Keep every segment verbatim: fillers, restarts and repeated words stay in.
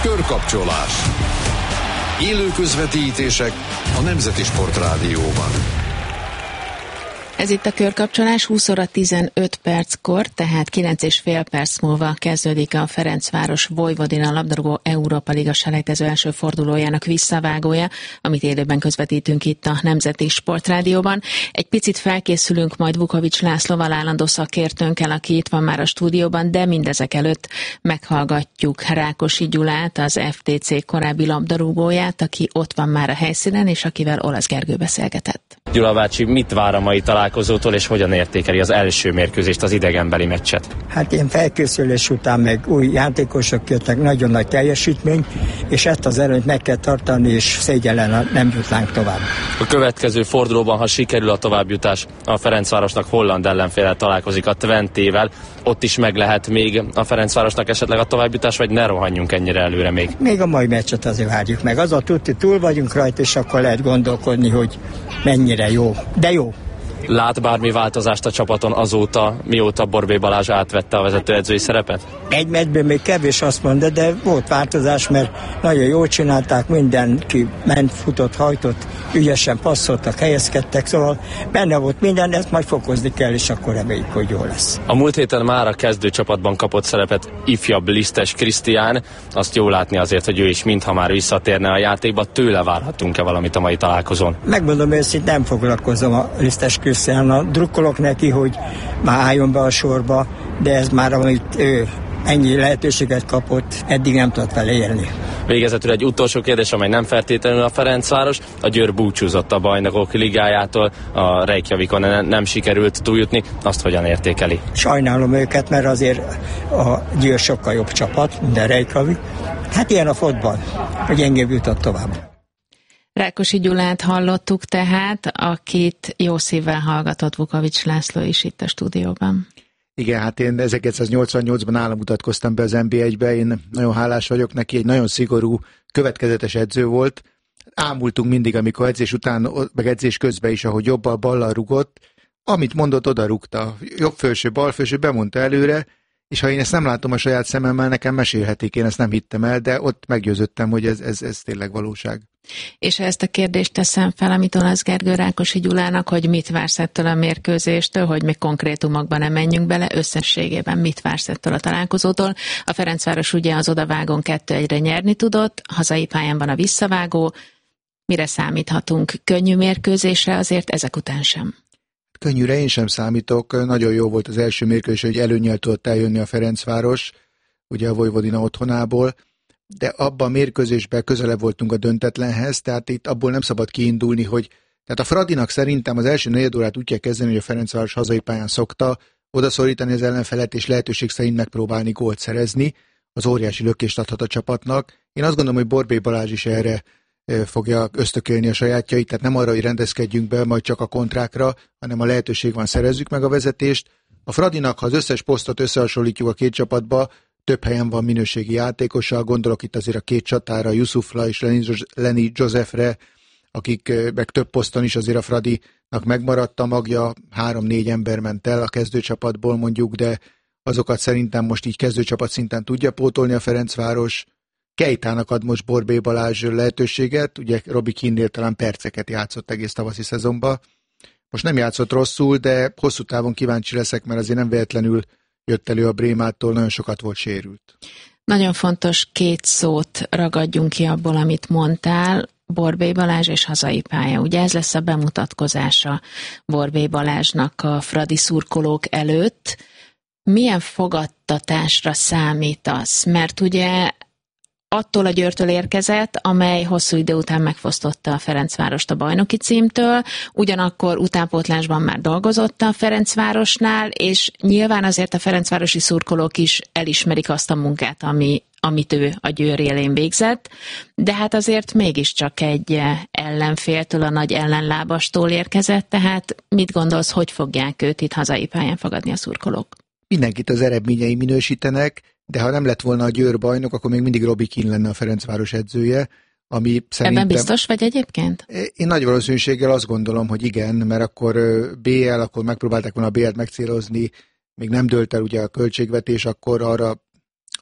Körkapcsolás. Élő közvetítések a Nemzeti Sportrádióban. Ez itt a Körkapcsolás, húsz óra tizenöt perckor, tehát kilenc és fél perc múlva kezdődik a Ferencváros Vojvodina labdarúgó Európa Liga selejtező első fordulójának visszavágója, amit élőben közvetítünk itt a Nemzeti Sportrádióban. Egy picit felkészülünk majd Vukovics Lászlóval, állandó szakértőnkkel, aki itt van már a stúdióban, de mindezek előtt meghallgatjuk Rákosi Gyulát, az ef té cé korábbi labdarúgóját, aki ott van már a helyszínen, és akivel Olasz Gergő beszélgetett. Gyula bácsi, mit vár a mai találkozótól, és hogyan értékeli az első mérkőzést, az idegenbeli meccset? Hát ilyen felkészülés után meg új játékosok jöttek, nagyon nagy teljesítmény, és ezt az előnyt meg kell tartani, és szégyellen nem jutnánk tovább. A következő fordulóban, ha sikerül a továbbjutás, a Ferencvárosnak holland ellenféllel találkozik, a Twentével. Ott is meg lehet még a Ferencvárosnak esetleg a továbbjutás, vagy ne rohanjunk ennyire előre még? Még a mai meccset azért várjuk meg. Az a tuti, túl vagyunk rajta, és akkor lehet gondolkodni, hogy mennyire jó. De jó. Lát bármi változást a csapaton azóta, mióta Borbély Balázs átvette a vezetőedzői szerepet? Egy meccsben még kevés azt mondja, de volt változás, mert nagyon jól csinálták, mindenki ment, futott, hajtott, ügyesen passzoltak, helyezkedtek, szóval benne volt minden, ezt majd fokozni kell, és akkor reméljük, hogy jó lesz. A múlt héten már a kezdőcsapatban kapott szerepet ifjabb Lisztes Krisztián, azt jó látni azért, hogy ő is mintha már visszatérne a játékba, tőle várhatunk-e valamit a mai találkozón? Megmondom őszintén, nem foglalkozom a Lisztes Krisztiánnal, drukkolok neki, hogy már álljon be a sorba, de ez már, amit ő ennyi lehetőséget kapott, eddig nem tudott vele élni. Végezetül egy utolsó kérdés, amely nem feltétlenül a Ferencváros. A Győr búcsúzott a Bajnokok Ligájától, a Reykjavikon nem sikerült túljutni, azt hogyan értékeli? Sajnálom őket, mert azért a Győr sokkal jobb csapat, mint a Reykjavik. Hát ilyen a fotball, hogy engem jutott tovább. Rákosi Gyulát hallottuk tehát, akit jó szívvel hallgatott Vukovics László is itt a stúdióban. Igen, hát én ezerkilencszáznyolcvannyolcban nálam mutatkoztam be az en bé egybe, én nagyon hálás vagyok neki, egy nagyon szigorú, következetes edző volt. Ámultunk mindig, amikor edzés után, meg edzés közben is, ahogy jobbal, ballal rugott, amit mondott, oda rúgta. Jobb felső, bal felső, bemondta előre, és ha én ezt nem látom a saját szememmel, nekem mesélhetik, én ezt nem hittem el, de ott meggyőződtem, hogy ez, ez, ez tényleg valóság. És ha ezt a kérdést teszem fel, amit Olasz Gergő Rákosi Gyulának, hogy mit vársz ettől a mérkőzéstől, hogy még konkrétumokban nem menjünk bele, összességében mit vársz ettől a találkozótól. A Ferencváros ugye az odavágón kettő egyre nyerni tudott, hazai pályán van a visszavágó, mire számíthatunk? Könnyű mérkőzésre azért ezek után sem. Könnyűre én sem számítok, nagyon jó volt az első mérkőzés, hogy előnnyel tudott eljönni a Ferencváros, ugye a Vojvodina otthonából, de abban a mérkőzésben közelebb voltunk a döntetlenhez, tehát itt abból nem szabad kiindulni, hogy tehát a Fradinak szerintem az első negyed órát úgy kell kezdeni, hogy a Ferencváros hazai pályán szokta odaszorítani az ellenfelet, és lehetőség szerint megpróbálni gólt szerezni, az óriási lökést adhat a csapatnak. Én azt gondolom, hogy Borbély Balázs is erre fogja ösztökélni a sajátjait, tehát nem arra, hogy rendezkedjünk be majd csak a kontrákra, hanem a lehetőség van, szerezzük meg a vezetést. A Fradinak, ha az összes posztot összehasonlítjuk a két csapatba, több helyen van minőségi játékosa, gondolok itt azért a két csatára, Yusufra és Lenny Josephre, akik meg több poszton is azért a Fradinak megmaradt a magja, három-négy ember ment el a kezdőcsapatból mondjuk, de azokat szerintem most így kezdőcsapat szinten tudja pótolni a Ferencváros. Kejtának ad most Borbély Balázs lehetőséget, ugye Robi Keane-nél talán perceket játszott egész tavaszi szezonban. Most nem játszott rosszul, de hosszú távon kíváncsi leszek, mert azért nem véletlenül jött elő a Brémától, nagyon sokat volt sérült. Nagyon fontos két szót ragadjunk ki abból, amit mondtál, Borbély Balázs és hazai pálya. Ugye ez lesz a bemutatkozása Borbély Balázsnak a fradi szurkolók előtt. Milyen fogadtatásra számítasz? Mert ugye attól a Győrtől érkezett, amely hosszú idő után megfosztotta a Ferencvárost a bajnoki címtől, ugyanakkor utánpótlásban már dolgozott a Ferencvárosnál, és nyilván azért a ferencvárosi szurkolók is elismerik azt a munkát, ami, amit ő a Győr élén végzett, de hát azért mégiscsak egy ellenféltől, a nagy ellenlábastól érkezett, tehát mit gondolsz, hogy fogják őt itt hazai pályán fogadni a szurkolók? Mindenkit az eredményei minősítenek, de ha nem lett volna a Győr bajnok, akkor még mindig Robi Keane lenne a Ferencváros edzője, ami szerintem... Ebben biztos vagy egyébként? Én nagy valószínűséggel azt gondolom, hogy igen, mert akkor bé el, akkor megpróbálták volna a bé el-t megcélozni, még nem dőlt el ugye a költségvetés, akkor arra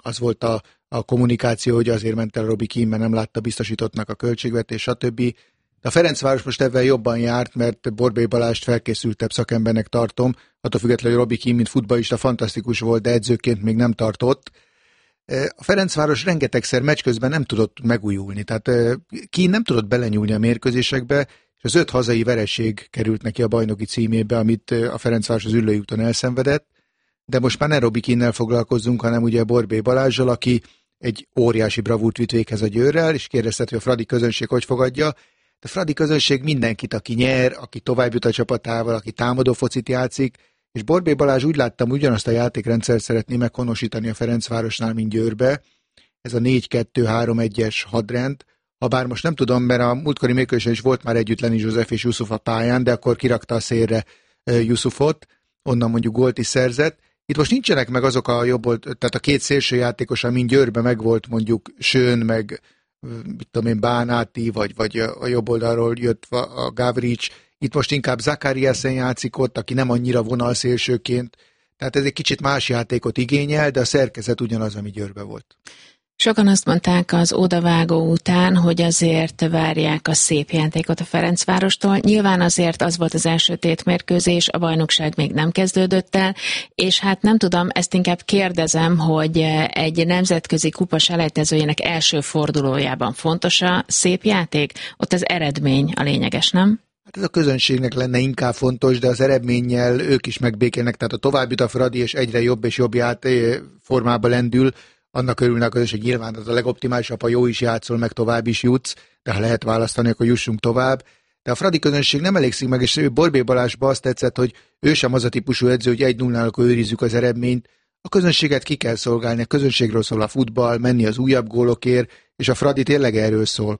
az volt a, a kommunikáció, hogy azért ment el Robbie Keane, mert nem látta biztosítottnak a költségvetés, stb. De a Ferencváros most ebben jobban járt, mert Borbély Balást felkészültebb szakembernek tartom, attól függetlenül, hogy Robbie Keane, mint futballista fantasztikus volt, de edzőként még nem tartott. A Ferencváros rengetegszer meccs közben nem tudott megújulni, tehát Keane nem tudott belenyúlni a mérkőzésekbe, és az öt hazai vereség került neki a bajnoki címébe, amit a Ferencváros az Üllői úton elszenvedett, de most már ne Robbie Keane-nel foglalkozzunk, hanem ugye Borbély Balázsral, aki egy óriási bravúrt vitt véghez a Győrrel, és kérdezted, hogy a fradi közönség hogy fogadja. A fradi közönség mindenkit, aki nyer, aki tovább jut a csapatával, aki támadó focit játszik, és Borbély Balázs úgy láttam, ugyanazt a játékrendszert szeretné meghonosítani a Ferencvárosnál, mint Győrbe. Ez a négy kettő három egyes hadrend. Habár most nem tudom, mert a múltkori mérkőzésen is volt már együtt Leni József és Jusuf a pályán, de akkor kirakta a szélre Jusufot, onnan mondjuk gólt is szerzett. Itt most nincsenek meg azok a jobb, tehát a két szélső játékos, mint Győrbe megvolt mondjuk Sőn, meg mit tudom én, Bánáti, vagy, vagy a jobb oldalról jött a Gavrics. Itt most inkább Zakariasen játszik ott, aki nem annyira vonalszélsőként. Tehát ez egy kicsit más játékot igényel, de a szerkezet ugyanaz, ami Győrbe volt. Sokan azt mondták az odavágó után, hogy azért várják a szép játékot a Ferencvárostól. Nyilván azért az volt az első tétmérkőzés, a bajnokság még nem kezdődött el, és hát nem tudom, ezt inkább kérdezem, hogy egy nemzetközi kupa selejtezőjének első fordulójában fontos a szép játék? Ott az eredmény a lényeges, nem? Hát ez a közönségnek lenne inkább fontos, de az eredménnyel ők is megbékélnek, tehát a tovább jut a Fradi, és egyre jobb és jobb játék formába lendül, annak örülnek a közösség, nyilván az a legoptimálisabb, ha jó is játszol, meg tovább is jutsz, de ha lehet választani, akkor jussunk tovább. De a fradi közönség nem elégszik meg, és ő Borbély Balázsba azt tetszett, hogy ő sem az a típusú edző, hogy egy nullnál akkor őrizzük az eredményt. A közönséget ki kell szolgálni, a közönségről szól a futball, menni az újabb gólokért, és a Fradi tényleg erről szól.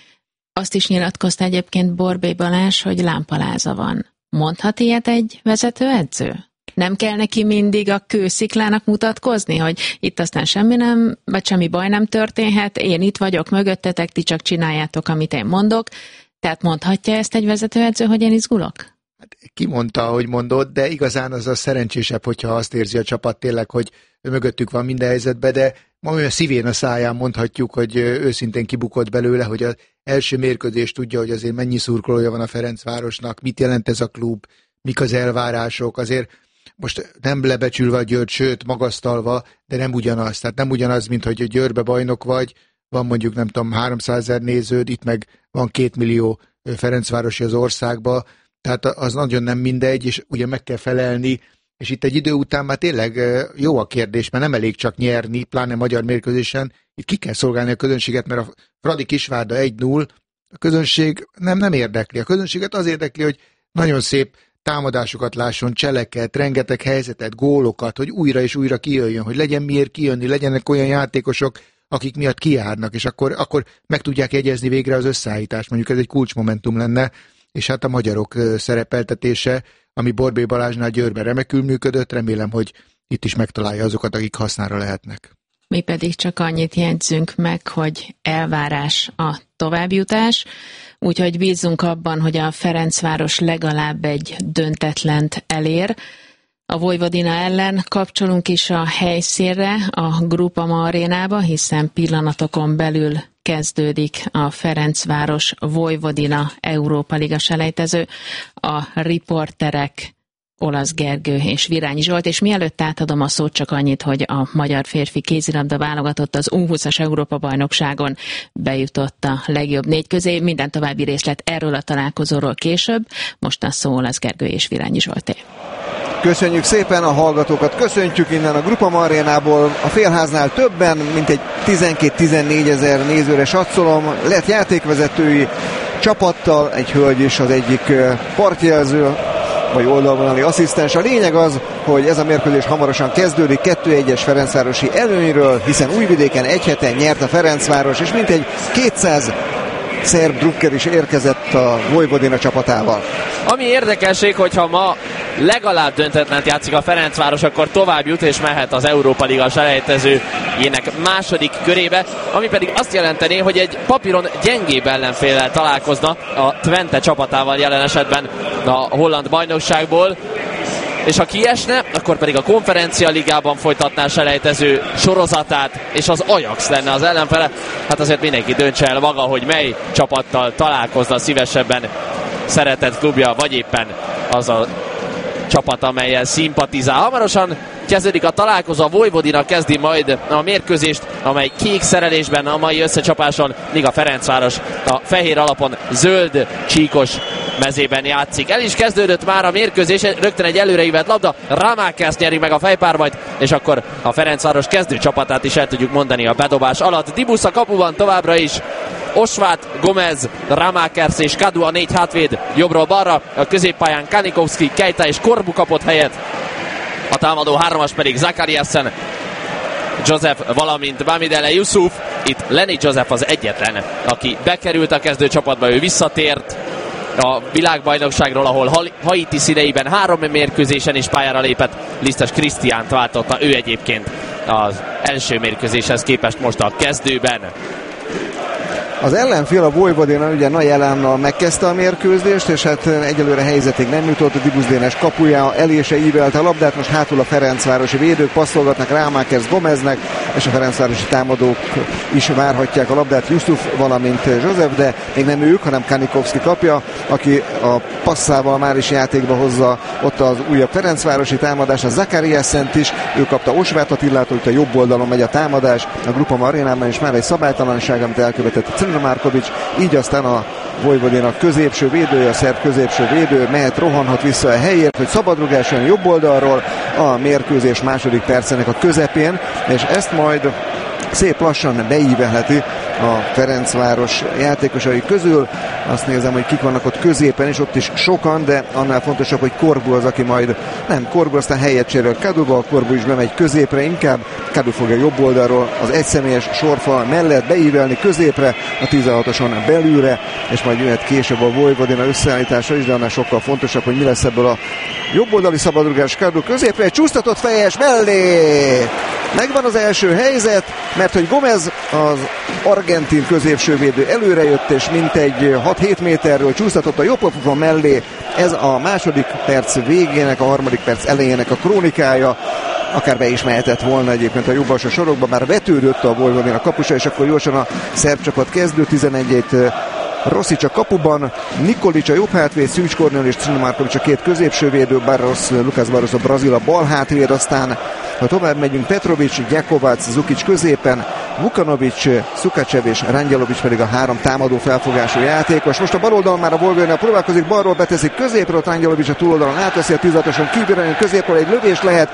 Azt is nyilatkozta egyébként Borbély Balázs, hogy lámpaláza van. Mondhat ilyet egy vezetőedző? Nem kell neki mindig a kősziklának mutatkozni, hogy itt aztán semmi nem, vagy semmi baj nem történhet, én itt vagyok mögöttetek, ti csak csináljátok, amit én mondok. Tehát mondhatja ezt egy vezetőedző, hogy én izgulok? Hát ki mondta, hogy mondod, de igazán az a szerencsésebb, hogyha azt érzi a csapat tényleg, hogy mögöttük van minden helyzetben, de ma olyan szívén a száján mondhatjuk, hogy őszintén kibukott belőle, hogy az első mérkőzés tudja, hogy azért mennyi szurkolója van a Ferencvárosnak, mit jelent ez a klub, mik az elvárások, azért most nem lebecsülve a Győrt, sőt magasztalva, de nem ugyanaz. Tehát nem ugyanaz, mint hogy Győrbe bajnok vagy, van mondjuk nem tudom háromszázezer néződ, itt meg van két millió ferencvárosi az országba, tehát az nagyon nem mindegy, és ugye meg kell felelni, és itt egy idő után már tényleg jó a kérdés, mert nem elég csak nyerni, pláne magyar mérkőzésen, itt ki kell szolgálni a közönséget, mert a Fradi Kisvárda egy null, a közönség nem, nem érdekli. A közönséget az érdekli, hogy nagyon szép támadásokat lásson, cseleket, rengeteg helyzetet, gólokat, hogy újra és újra kijöjjön, hogy legyen miért kijönni, legyenek olyan játékosok, akik miatt kijárnak, és akkor, akkor meg tudják jegyezni végre az összeállítást. Mondjuk ez egy kulcsmomentum lenne, és hát a magyarok szerepeltetése, ami Borbély Balázsnál Győrben remekül működött, remélem, hogy itt is megtalálja azokat, akik hasznára lehetnek. Mi pedig csak annyit jegyzünk meg, hogy elvárás a továbbjutás, úgyhogy bízzunk abban, hogy a Ferencváros legalább egy döntetlent elér. A Vojvodina ellen kapcsolunk is a helyszínre, a Groupama arénába, hiszen pillanatokon belül kezdődik a Ferencváros Vojvodina Európa Liga selejtező. A riporterek Olasz Gergő és Virányi Zsolt, és mielőtt átadom a szót, csak annyit, hogy a magyar férfi kézilabda válogatott az U húszas Európa-bajnokságon bejutott a legjobb négy közé. Minden további részlet erről a találkozóról később. Most a szó Olasz Gergő és Virányi Zsolté. Köszönjük szépen a hallgatókat, köszöntjük innen a Groupama arénából. A félháznál többen, mint egy tizenkét-tizennégy ezer nézőre satszolom. Lett játékvezetői csapattal, egy hölgy is az egyik partjelző, vagy oldalvonali asszisztens. A lényeg az, hogy ez a mérkőzés hamarosan kezdődik, kettő egyes ferencvárosi előnyről, hiszen Újvidéken egy heten nyert a Ferencváros, és mintegy kétszáz szerb drukker is érkezett a Vojvodina csapatával. Ami érdekesség, hogyha ma legalább döntetlent játszik a Ferencváros, akkor tovább jut és mehet az Európa Liga selejtezőjének második körébe, ami pedig azt jelenteni, hogy egy papíron gyengébb ellenféllel találkozna, a Twente csapatával jelen esetben a holland bajnokságból. és ha kiesne, akkor pedig a Konferencia Ligában folytatná a selejtező sorozatát, és az Ajax lenne az ellenfele. Hát azért mindenki döntse el maga, hogy mely csapattal találkozna szívesebben szeretett klubja, vagy éppen az a csapat, amellyel szimpatizál. Hamarosan kezdődik a találkozó, a Vojvodina kezdi majd a mérkőzést, amely kék szerelésben a mai összecsapáson, míg a Ferencváros a fehér alapon zöld csíkos mezében játszik. El is kezdődött már a mérkőzés, rögtön egy előreívett labda, Ramákers nyeri meg a fejpárbajt, és akkor a Ferencváros kezdő csapatát is el tudjuk mondani a bedobás alatt. Dibusz a kapuban továbbra is, Osvát, Gomez, Ramákers és Kadu a négy hátvéd jobbról balra, a középpályán Kanikovski, Keita és Korbu kapott helyet, a támadó hármas pedig Zakariasen, Joseph, valamint Bamidele Yusuf. Itt Lenny Joseph az egyetlen, aki bekerült a kezdőcsapatba, ő visszatért a világbajnokságról, ahol Haiti színeiben három mérkőzésen is pályára lépett. Lisztes Krisztiánt váltotta ő egyébként az első mérkőzéshez képest most a kezdőben. Az ellenfél, a Vojvodina ugye nagy elánnal megkezdte a mérkőzést, és hát egyelőre helyzetig nem jutott, a Dibusz Dénes kapuja elése ívelte a labdát, most hátul a ferencvárosi védők passzolgatnak Ramákers Gomeznek, és a ferencvárosi támadók is várhatják a labdát, Yusuf, valamint Joseph, de még nem ők, hanem Kanikovski kapja, aki a passzával már is játékba hozza ott az újabb ferencvárosi támadás, a Zakariasent is, ő kapta Osvát Attilát, hogy a jobb oldalon megy a támadás, a Groupama arénában is már egy szabálytalanság, amit elkövetett Márkovics, így aztán a Vojvodina középső védője, a szerb középső védő mehet, rohanhat vissza a helyért, hogy szabadrugás jön jobb oldalról a mérkőzés második percének a közepén, és ezt majd szép lassan beívelheti a Ferencváros játékosai közül. Azt nézem, hogy kik vannak ott középen, és ott is sokan, de annál fontosabb, hogy Korbu az, aki majd nem, Korbu aztán helyet cserél Kaduba, Korbu is bemegy középre inkább, Kadu fogja jobb oldalról az egyszemélyes sorfal mellett beívelni középre, a tizenhatoson belülre, és majd jöhet később a Vojvodina összeállítása is, de annál sokkal fontosabb, hogy mi lesz ebből a jobboldali szabadrugás. Kadu középre, egy csúsztatott fejes mellé! Megvan az első helyzet, mert hogy Gomez, az argentin középsővédő előrejött, és mintegy hat-hét méterről csúsztatott a jobb pofon mellé. Ez a második perc végének, a harmadik perc elejének a krónikája. Akár be is mehetett volna egyébként a jobb alsó sorokba, már vetődött a Vojvodina kapusa, és akkor gyorsan a szerb csapat kezdő, tizenegyet Rosic a kapuban, Nikolic a jobb hátvéd, Szűcs Kornél és Csina Márkovics a két középsővédő, Barros, Lukács Barros a brazil a bal hátvéd, aztán ha tovább megyünk, Petrovic, Gyakovac, Zukic középen, Vukanovic, Szukacev és Rangyelovic pedig a három támadó felfogású játékos. Most a bal oldalon már a Vojvodina próbálkozik, balról beteszik középről, Rangyelovic a túloldalon átveszi a tizatoson kívülről, középről egy lövés lehet,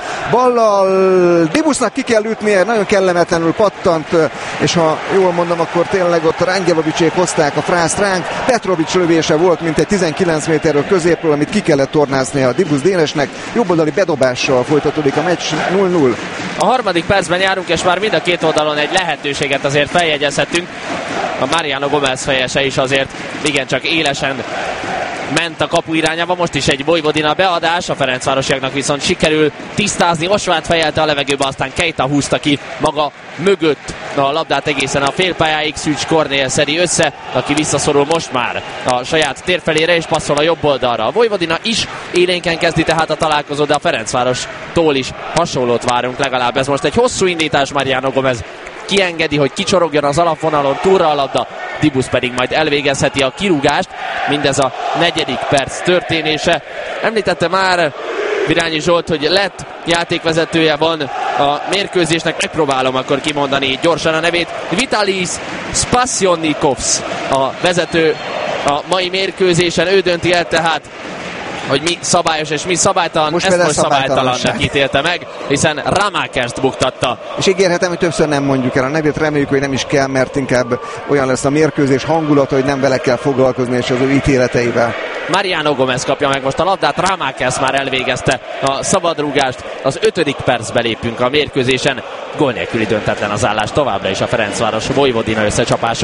ballal Dibusznak ki kell ütnie, nagyon kellemetlenül pattant, és ha jól mondom, akkor tényleg ott Rangyelovicsék hozták a frászt ránk. Petrovic lövése volt, mint egy tizenkilenc méterről középről, amit ki kellett tornázni a Dibusz Dénesnek. Jobboldali bedobással folytatódik a meccs, null null. A harmadik percben járunk, és már mind a két oldalon egy lehetőséget azért feljegyezhetünk. A Mariano Gomez fejese is azért igencsak élesen ment a kapu irányába, most is egy Vojvodina beadás, a ferencvárosiaknak viszont sikerül tisztázni, Osvát fejelte a levegőbe, aztán Keita húzta ki maga mögött a labdát egészen a félpályáig, Szűcs Kornél szedi össze, aki visszaszorul most már a saját térfelére és passzol a jobb oldalra. A Vojvodina is élénken kezdi tehát a találkozót, de a Ferencvárostól is hasonlót várunk, legalább ez most egy hosszú indítás, Mariano Gomez kiengedi, hogy kicsorogjon az alapvonalon, túlra a labda, Dibusz pedig majd elvégezheti a kirúgást. Mindez a negyedik perc történése. Említette már Virányi Zsolt, hogy lett játékvezetője van a mérkőzésnek, megpróbálom akkor kimondani gyorsan a nevét. Vitalis Spassionnikovs a vezető a mai mérkőzésen, ő dönti el tehát, hogy mi szabályos és mi szabálytalan. Most ezt most szabálytalannak ítélte meg, hiszen Ramákerst buktatta. És ígérhetem, hogy többször nem mondjuk el a nevét, reméljük, hogy nem is kell, mert inkább olyan lesz a mérkőzés hangulata, hogy nem vele kell foglalkozni és az ő ítéleteivel. Mariano Gomez kapja meg most a labdát, Ramákers már elvégezte a szabadrúgást. Az ötödik percbe lépünk a mérkőzésen. Gól nélküli döntetlen az állás továbbra is a Ferencváros Vojvodina összecsapáson.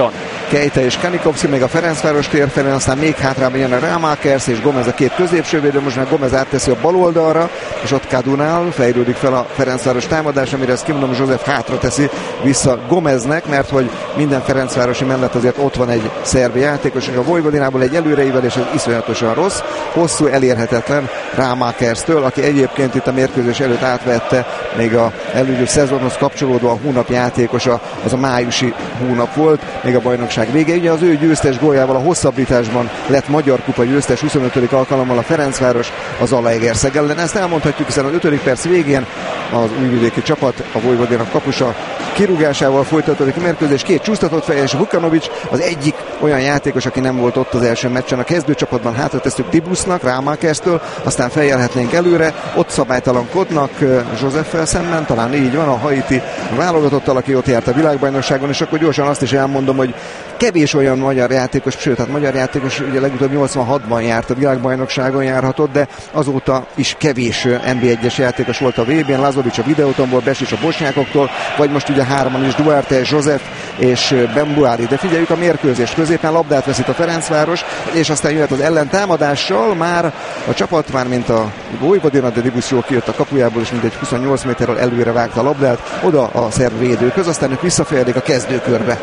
Keita és Kanikovszki, még a Ferencváros tér felén, aztán még hátrában jön a Rámákers és Gomez a két középsővédő, most már Gomez átteszi a bal oldalra, és ott Kadunál fejlődik fel a Ferencváros támadás, amire ezt kimondom, József hátra teszi vissza Gomeznek, mert hogy minden ferencvárosi mellett azért ott van egy szerb játékos, és a Vojvodinából egy előreivel, és ez iszonyatosan rossz, hosszú, elérhetetlen Rámákerstől, aki egyébként itt a mérkőzés előtt átvette még a előző szezonhoz kapcsolódó a hónap játékosa, az a májusi hónap volt, még a bajnokság vége. Ugye az ő győztes góljával a hosszabbításban lett Magyar Kupa győztes huszonötödik alkalommal a Ferencváros az Zalaegerszeg ellen. Ezt elmondhatjuk, hiszen az ötödik perc végén az újvidéki csapat a Vojvodinak kapusa kirúgásával folytatódik a mérkőzés. Két csúsztatott fejes Vukanovics, az egyik olyan játékos, aki nem volt ott az első meccsen a kezdőcsapatban, hátra tesszük Tibusznak, Rámákerstől, aztán feljelhetnénk előre, ott szabálytalankodnak Józseffel szemben, talán így van, a haiti válogatottal, aki ott járt a világbajnokságon, és akkor gyorsan azt is elmondom, hogy kevés olyan magyar játékos, sőt, hát magyar játékos ugye legutóbb nyolcvanhatban járt a világbajnokságon járhatott, de azóta is kevés en bé egyes játékos volt a vé bén, Lazovic a Videótonból, Besics a bosnyákoktól, vagy most ugye hárman is, Duarte, József és Bembuári. De figyeljük a mérkőzést, középen labdát veszít a Ferencváros, és aztán jöhet az ellentámadással, már a csapat, már mint a Vojvodina, de Dibusz jól kijött a kapujából, és mindegy huszonnyolc méterrel előre vágta a labdát, oda a szerb védőköz, aztán ők visszafejedik a kezdőkörbe.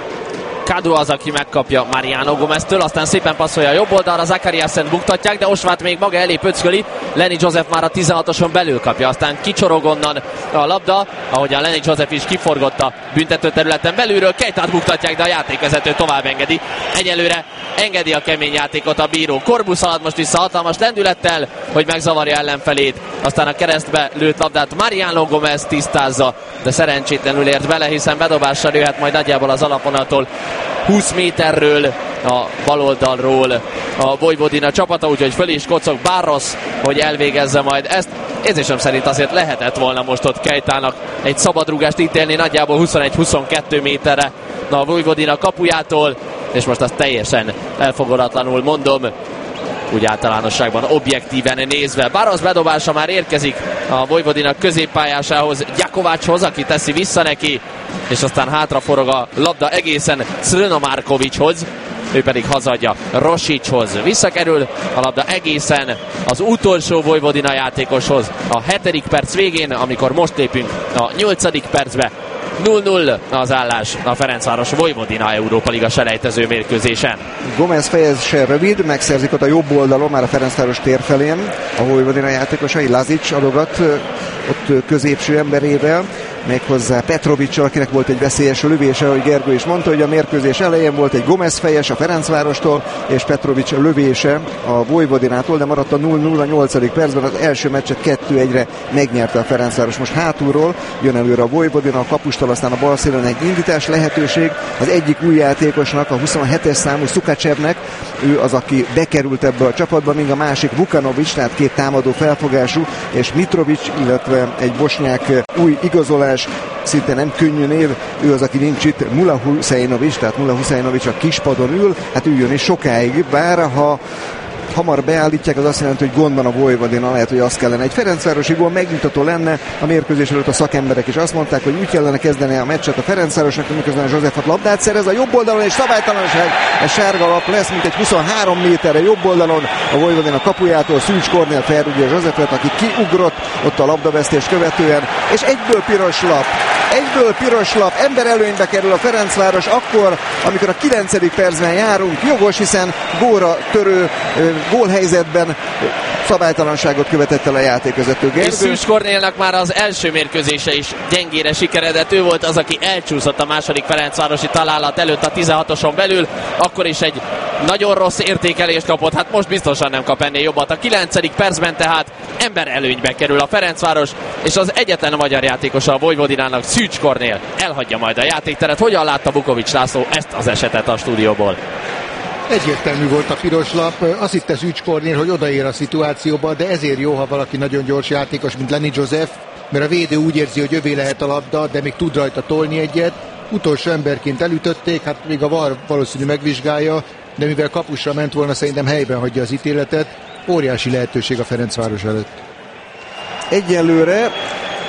Kadu az, aki megkapja Mariano Gomeztől, aztán szépen passzolja a jobb oldalra, Zakariasen buktatják, de Osvát még maga elé pöcköli, Lenny Joseph már a tizenhatoson belül kapja, aztán kicsorog onnan a labda, ahogyan Lenny Joseph is kiforgott a büntető területen belülről, Keitát buktatják, de a játékvezető tovább engedi. Egyelőre engedi a kemény játékot a bíró. Korbusz halad most vissza hatalmas lendülettel, hogy megzavarja ellenfelét, aztán a keresztbe lőtt labdát Mariano Gomez tisztázza, de szerencsétlenül ért bele, hiszen bedobással jöhet majd nagyjából az alapvonaltól húsz méterről, a baloldalról a Vojvodina csapata, úgyhogy föl is kocog Barros, hogy elvégezze majd ezt. Érzésem szerint azért lehetett volna most ott Keitának egy szabadrúgást ítélni nagyjából huszonegy-huszonkettő méterre a Vojvodina kapujától, és most azt teljesen elfogadatlanul mondom, úgy általánosságban objektíven nézve. Barros bedobása már érkezik a Vojvodina középpályásához, Gyakovácshoz, aki teszi vissza neki, és aztán hátraforog a labda egészen Srno Markovicshoz, ő pedig hazadja Rosicshoz. Visszakerül a labda egészen az utolsó Vojvodina játékoshoz a hetedik perc végén, amikor most lépünk a nyolcadik percbe. nulla nulla az állás a Ferencváros Vojvodina Európa Liga selejtező mérkőzésen. Gomez fejezése rövid, megszerzik ott a jobb oldalon, már a Ferencváros tér felén a Vojvodina játékosai, Lazic adogat ott középső emberével, méghozzá Petrovics, akinek volt egy veszélyes lövése, ahogy Gergő is mondta, hogy a mérkőzés elején volt egy Gomez fejes a Ferencvárostól, és Petrovics lövése a Vojvodinától, de maradt a nulla nulla a nyolcadik percben, az első meccset kettő egyre megnyerte a Ferencváros. Most hátulról jön előre a Vojvodina, a kapustól, aztán a bal szélen egy indítás lehetőség, az egyik új játékosnak, a huszonhetes számú Szukacsevnek, ő az, aki bekerült ebbe a csapatba, míg a másik Vukanovics, tehát két támadó felfogású, és Mitrovic, illetve egy bosnyák új igazolás, szinte nem könnyű név, ő az, aki nincs itt, Mula Huseinovic, tehát Mula Huseinovic a kispadon ül, hát üljön is sokáig, bár ha hamar beállítják, az azt jelenti, hogy gond van a Vojvodina, lehet, hogy az kellene. Egy ferencvárosi gól megnyugtató lenne, a mérkőzés előtt a szakemberek is azt mondták, hogy úgy kellene kezdeni a meccset a Ferencvárosnak, miközben József labdát szerez a jobb oldalon, és szabálytalanság, egy sárga lap lesz, mint egy huszonhárom méterre jobb oldalon a Vojvodina kapujától, Szűcs Kornél felrúgja Józsefet, aki kiugrott ott a labdavesztés követően, és egyből piros lap. Egyből piros lap, ember előnybe kerül a Ferencváros akkor, amikor a kilencedik percben járunk, jogos, hiszen góra törő gólhelyzetben szabálytalanságot követett el a játékvezető Gergő. És Szűcs Kornélnak már az első mérkőzése is gyengére sikeredett, ő volt az, aki elcsúszott a második ferencvárosi találat előtt a tizenhatoson belül, akkor is egy nagyon rossz értékelést kapott, hát most biztosan nem kap ennél jobbat. A kilencedik percben tehát ember előnybe kerül a Ferencváros, és az egyetlen magyar játékosa a Vojvodinának, Szűcs Kornél elhagyja majd a játékteret. Hogyan látta Bukovics László ezt az esetet a stúdióból? Egyértelmű volt a piros lap, azt hitte Szűcs Kornél, hogy odaér a szituációba, de ezért jó, ha valaki nagyon gyors játékos, mint Lenny Joseph, mert a védő úgy érzi, hogy övé lehet a labda, de még tud rajta tolni egyet. Utolsó emberként elütötték, hát még a VAR valószínű megvizsgálja, de mivel kapusra ment volna, szerintem helyben hagyja az ítéletet. Óriási lehetőség a Ferencváros előtt. Egyelőre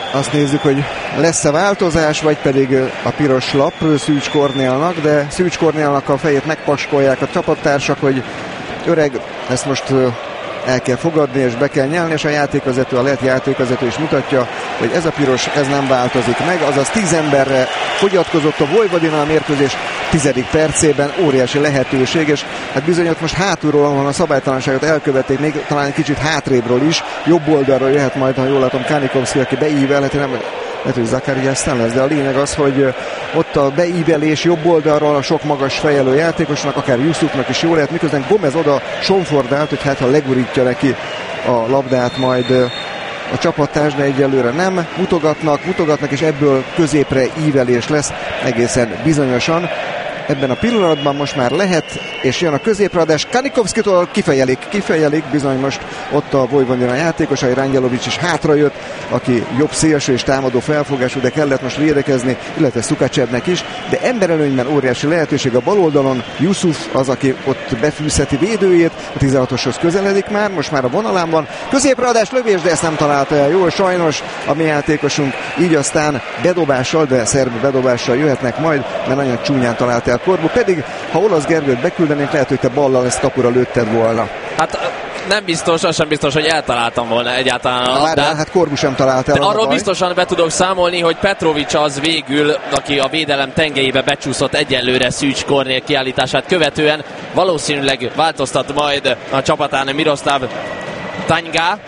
azt nézzük, hogy lesz-e változás, vagy pedig a piros lap Szűcs Kornélnak, de Szűcs Kornélnak a fejét megpaskolják a csapattársak, hogy öreg, ezt most el kell fogadni és be kell nyelni, és a játékvezető, a lett játékvezető is mutatja, hogy ez a piros, ez nem változik meg, azaz tíz emberre fogyatkozott a Vojvodina a mérkőzés tizedik percében, óriási lehetőség, és hát bizony ott most hátulról, ahol a szabálytalanságot elkövették, még talán egy kicsit hátrébről is, jobb oldalról jöhet majd, ha jól látom, Kanikovszki, aki beívelheti, nem lehet, hogy Zakariás nem lesz, de a lényeg az, hogy ott a beívelés jobb oldalról a sok magas fejelő játékosnak, akár Jusufnak is jó lehet, miközben Gomez oda sonfordált, hogy hát ha legurítja neki a labdát majd a csapattárs, de egyelőre nem. Mutogatnak, mutogatnak, és ebből középre ívelés lesz egészen bizonyosan. Ebben a pillanatban most már lehet, és jön a középradás. Kanikovszkitól kifejelik, kifejelik, bizony most ott a Vojvodina játékosai, Rangyelovics is hátrajött, aki jobb szélső és támadó felfogású, de kellett most védekezni, illetve Szukacsevnek is, de emberelőnyben óriási lehetőség a bal oldalon. Jusuf az, aki ott befűzheti védőjét, a tizenhatoshoz közeledik már, most már a vonalán van. Középradás, lövés, de ezt nem találta el jól, sajnos a mi játékosunk, így aztán bedobással, de szerb bedobással jöhetnek majd, mert nagyon csúnyán találta el Korbu, pedig ha Olasz Gergőt beküldenénk, lehet, hogy te ballal ezt kapura lőtted volna. Hát nem biztos, az sem biztos, hogy eltaláltam volna egyáltalán a labdát. Hát Korbu sem talált el. De arról biztosan be tudok számolni, hogy Petrovics az végül, aki a védelem tengelyébe becsúszott egyelőre Szűcs Kornél kiállítását követően, valószínűleg változtat majd a csapatán Miroslav Tanyga.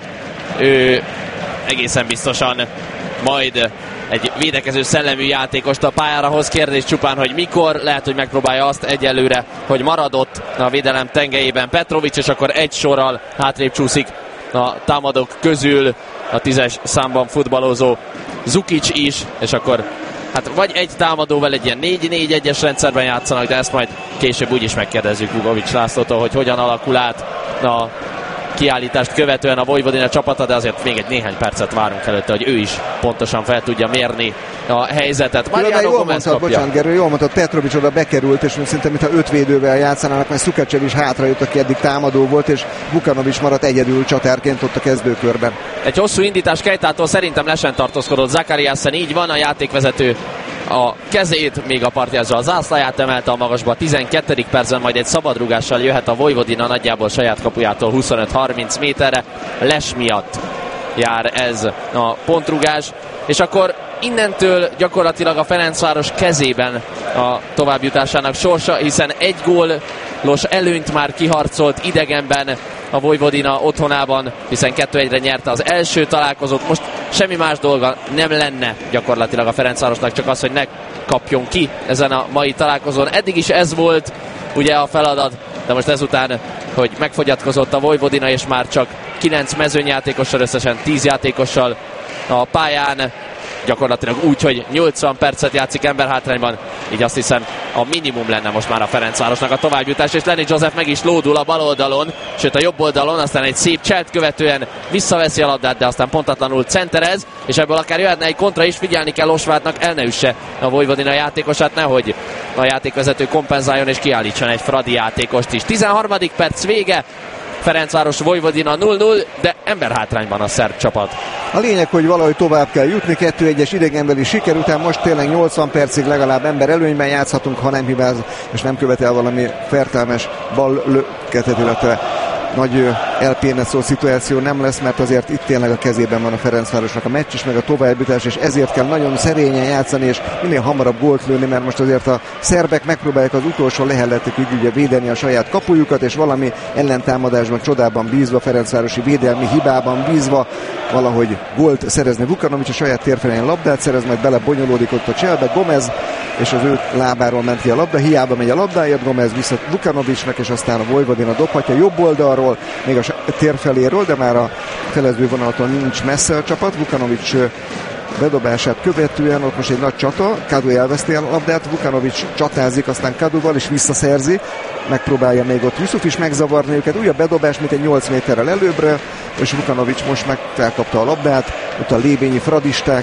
Ő egészen biztosan majd egy védekező szellemű játékost a pályára hoz. Kérdés csupán, hogy mikor, lehet, hogy megpróbálja azt egyelőre, hogy maradott a védelem tengelyében Petrovics, és akkor egy sorral hátrébb csúszik a támadók közül a tízes számban futballozó Zukic is, és akkor hát vagy egy támadóval egy ilyen négy négy egyes rendszerben játszanak, de ezt majd később úgyis megkérdezzük Vugovics Lászlótól, hogy hogyan alakul át a kiállítást követően a Vojvodina csapata, de azért még egy néhány percet várunk előtte, hogy ő is pontosan fel tudja mérni a helyzetet. Mariano Gomez kapja. Bocsánat, Gerő, jól mondtad, Petrovics oda bekerült, és szinte mintha öt védővel játszanának, mert Szukacsev is hátrajött, aki eddig támadó volt, és Vukanovics maradt egyedül csatárként ott a kezdőkörben. Egy hosszú indítás Kejtától szerintem lesen tartózkodott Zakariasen, így van, a játékvezető a kezét, még a partjázza a zászlaját emelte a magasba. A tizenkettedik percben majd egy szabadrugással jöhet a Vojvodina nagyjából saját kapujától huszonöt harminc méterre. Les miatt jár ez a pontrugás, és akkor innentől gyakorlatilag a Ferencváros kezében a továbbjutásának sorsa, hiszen egy gólos előnyt már kiharcolt idegenben a Vojvodina otthonában, hiszen kettő egyre nyerte az első találkozót. Most semmi más dolga nem lenne gyakorlatilag a Ferencvárosnak, csak az, hogy ne kapjon ki ezen a mai találkozón. Eddig is ez volt ugye a feladat, de most ezután, hogy megfogyatkozott a Vojvodina, és már csak kilenc mezőnyjátékossal, összesen tíz játékossal a pályán, gyakorlatilag úgy, hogy nyolcvan percet játszik emberhátrányban, így azt hiszem a minimum lenne most már a Ferencvárosnak a továbbjutás, és Lenny Joseph meg is lódul a bal oldalon, sőt a jobb oldalon, aztán egy szép cselt követően visszaveszi a labdát, de aztán pontatlanul centerez, és ebből akár jöhetne egy kontra is, figyelni kell Osvártnak, el ne üsse a Vojvodina játékosát, nehogy a játékvezető kompenzáljon és kiállítson egy Fradi játékost is. tizenharmadik perc vége, Ferencváros Vojvodina null null, de emberhátrányban a szerb csapat. A lényeg, hogy valahogy tovább kell jutni, kettő egyes idegenbeli siker után most tényleg nyolcvan percig legalább ember előnyben játszhatunk, ha nem hibáz, és nem követel valami fertelmes bal löketet, illetve nagy elpéneszó szituáció nem lesz, mert azért itt tényleg a kezében van a Ferencvárosnak a meccs is, meg a továbbjutás, és ezért kell nagyon szerényen játszani, és minél hamarabb gólt lőni, mert most azért a szerbek megpróbálják az utolsó lehelletükig ugye védeni a saját kapujukat, és valami ellentámadásban, csodában bízva, ferencvárosi védelmi hibában bízva valahogy gólt szerezni. Vukanovics a saját térfelén labdát szerez, majd bele bonyolódik ott a cselbe, Gomez, és az ő lábáról ment ki a labda, hiába megy a labdáért, Gomez vissza Vukanovicsnak, és aztán a Vojvodina dobhatja jobb oldalról, még a térfeléről, de már a felező vonalaton nincs messze a csapat. Vukanovics bedobását követően ott most egy nagy csata, Kadu elveszti a labdát, Vukanovics csatázik, aztán Kaduval is visszaszerzi, megpróbálja még ott Jusuf is megzavarni őket, újabb bedobás, mint egy nyolc méterrel előbbre, és Vukanovics most meg felkapta a labdát, ott a lébényi fradisták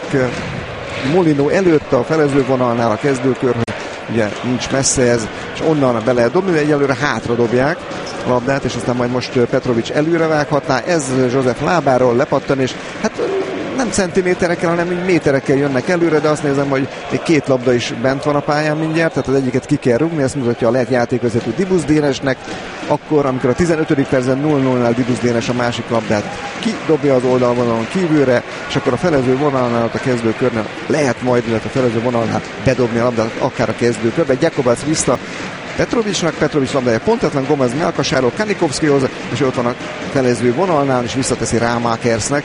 Molino előtt a felező vonalnál a kezdőkörhöz, ugye nincs messze ez, és onnan be lehet dobni, de egyelőre hátra dobják a labdát, és aztán majd most Petrovics előre vághatná, ez Joseph lábáról lepattan, és hát nem centiméterekkel, hanem így méterekkel jönnek előre, de azt nézem, hogy még két labda is bent van a pályán mindjárt, tehát az egyiket ki kell rúgni, ezt mutatja a lett játékvezető Dibusz Dénesnek, akkor, amikor a tizenötödik percben nulla nullnál Dibusz Dénes a másik labdát kidobja az oldalvonalon kívülre, és akkor a felező vonalnál a kezdőkörnél lehet majd, illetve a felező vonalnál bedobni a labdát akár a kezdőkörbe. Gyakovac vissza Petrovicsnak, Petrovics labdája pontatlan, Gomez melkasáról Kanikovszkihoz, és ott van a felező vonalnál, és visszateszi Rámákersnek.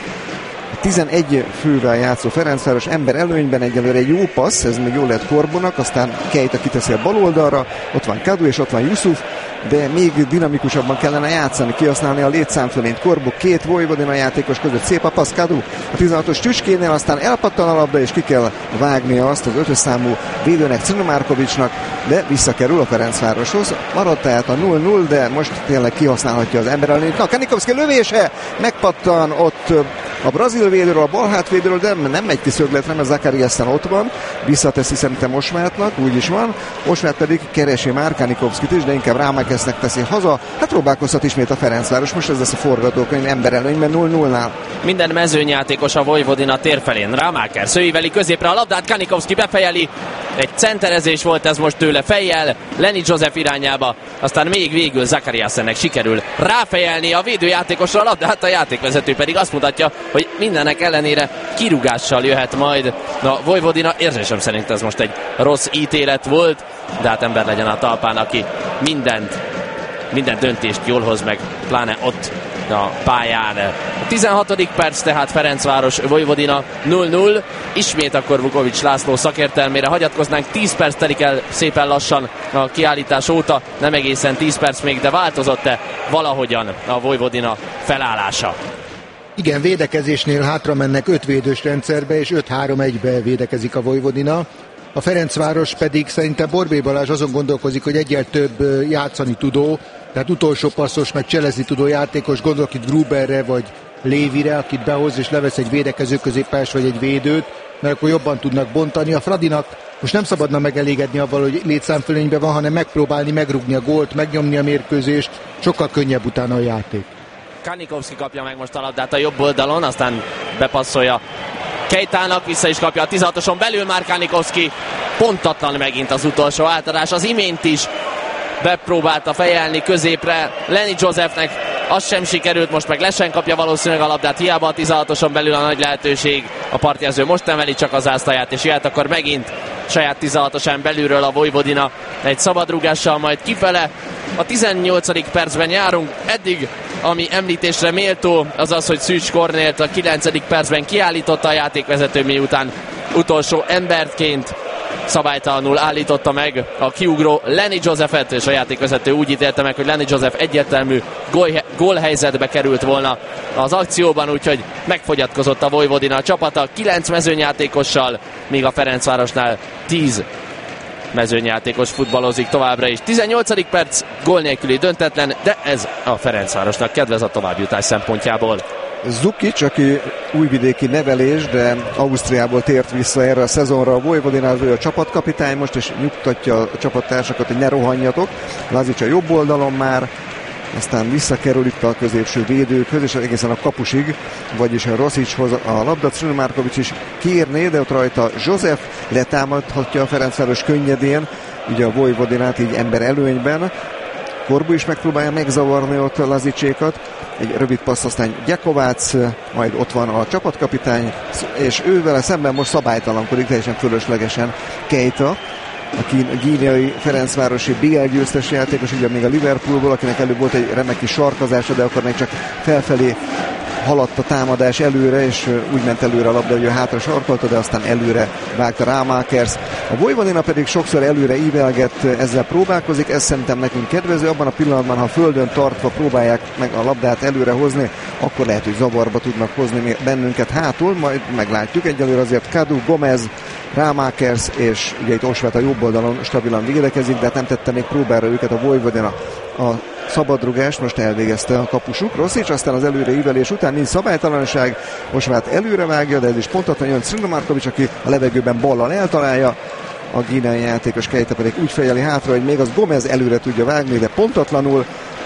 tizenegy fővel játszó Ferencváros ember előnyben, egyelőre egy jó passz, ez még jól lehet Korbonak, aztán Keita kiteszi a bal oldalra, ott van Kadu és ott van Yusuf, de még dinamikusabban kellene játszani, kihasználni a létszámfölényt. Korbo két Vojvodina játékos között, szép a passz Kadu a tizenhatos Tüskénél, aztán elpattan a labda, és ki kell vágnia azt az ötös számú védőnek, Crnomárkovicsnak, de visszakerül a Ferencvároshoz. Maradt tehát a nulla nulla, de most tényleg kihasználhatja az ember előnyt. Na, Kanikovszki lövése, megpattan ott a brazil védőről, a bal hátvédőről, de nem megy ki szögletre, mert Zakariasen ott van, visszateszi szerintem Osvátnak, úgy is van, Osvát pedig keresi már Kanikovszkit is, de inkább Rámákesznek teszi haza, hát próbálkozhat ismét a Ferencváros, most ez lesz a forgatókönyv ember előnyben nulla nullnál. Minden mezőnyjátékos a Vojvodina térfelén, Rámákers, ő íveli középre a labdát, Kanikovszki befejeli, egy centerezés volt ez most tőle fejjel, Lenny Joseph irányába, aztán még végül Zakariasennek sikerül ráfejelni a védőjátékosra a labdát, a játékvezető pedig azt mutatja, hogy mindenek ellenére kirúgással jöhet majd a Vojvodina. Érzésem szerint ez most egy rossz ítélet volt, de hát ember legyen a talpán, aki mindent, minden döntést jól hoz meg, pláne ott a pályán. A tizenhatodik perc tehát Ferencváros Vojvodina nulla nulla. Ismét akkor Vukovics László szakértelmére hagyatkoznánk. tíz perc telik el szépen lassan a kiállítás óta. Nem egészen tíz perc még, de változott-e valahogyan a Vojvodina felállása? Igen, védekezésnél hátra mennek öt védős rendszerbe, és öt három egybe védekezik a Vojvodina. A Ferencváros pedig szerintem Borbély Balázs azon gondolkozik, hogy egyel több játszani tudó, tehát utolsó passzos, meg cselezni tudó játékos, gondolok itt Gruberre vagy Lévire, akit behoz és levesz egy védekező középpályás vagy egy védőt, mert akkor jobban tudnak bontani. A Fradinak most nem szabadna megelégedni avval, hogy létszámfölényben van, hanem megpróbálni megrúgni a gólt, megnyomni a mérkőzést, sokkal könnyebb utána a játék. Kanikovszki kapja meg most a labdát a jobb oldalon, aztán bepasszolja Keitának, vissza is kapja a tizenhatoson belül már Kanikovszki, pontatlan megint az utolsó átadás, az imént is bepróbálta fejelni középre Lenny Josephnek, az sem sikerült, most meg Lesen kapja valószínűleg a labdát, hiába a tizenhatoson belül a nagy lehetőség, a partjelző most emeli csak az zászlaját, és jöhet akkor megint saját tizenhatosán belülről a Vojvodina egy szabadrúgással majd kifele. A tizennyolcadik percben járunk, eddig ami említésre méltó az az, hogy Szűcs Kornélt a kilencedik percben kiállította a játékvezető, miután utolsó emberként szabálytalanul állította meg a kiugró Lenny Josephet, és a játékvezető úgy ítélte meg, hogy Lenny Joseph egyértelmű gólhelyzetbe került volna az akcióban, úgyhogy megfogyatkozott a Vojvodina a csapata kilenc mezőnyjátékossal, míg a Ferencvárosnál tíz mezőnyjátékos futballozik továbbra is. tizennyolcadik perc, gól nélküli döntetlen, de ez a Ferencvárosnak kedvez a továbbjutás szempontjából. Zukic, aki újvidéki nevelés, de Ausztriából tért vissza erre a szezonra a Vojvodinál, ő a csapatkapitány most, és nyugtatja a csapattársakat, hogy ne rohanjatok. Lazic a jobb oldalon már, aztán visszakerül itt a középső védőkhöz, és egészen a kapusig, vagyis a Rosichoz a labdat. Crnomárkovics is kérné, de ott rajta Joseph letámadhatja a Ferencváros könnyedén, ugye a Vojvodinát így ember előnyben. Korbu is megpróbálja megzavarni ott a Lazicsékat. Egy rövid passz, aztán Gyakovács, majd ott van a csapatkapitány, és ővele szemben most szabálytalankodik, teljesen fölöslegesen Keita, a gíneai Ferencvárosi bé el győztes játékos, ugye még a Liverpoolból, akinek előbb volt egy remek kis sarkazása, de akkor még csak felfelé haladt a támadás előre, és úgy ment előre a labda, hogy ő hátra sarkolta, de aztán előre vágta Rámákers. A Vojvodina pedig sokszor előre ívelget, ezzel próbálkozik, ez szerintem nekünk kedvező. Abban a pillanatban, ha földön tartva próbálják meg a labdát előre hozni, akkor lehet, hogy zavarba tudnak hozni bennünket hátul, majd meglátjuk. Egyelőre azért Kadu, Gomez, Rámákers, és ugye itt Osvát a jobb oldalon stabilan védekezik, de hát nem tette még próbára őket a Vojvodina. A szabadrugást most elvégezte a kapusuk. Roszics, aztán az előre ívelés után nincs szabálytalanság, Osvát előre vágja, de ez is pontatlan jön Crnomárkovics, aki a levegőben ballal eltalálja. A gínai játékos Keita pedig úgy fejeli hátra, hogy még az Gomez előre tudja vágni, de pontatlanul.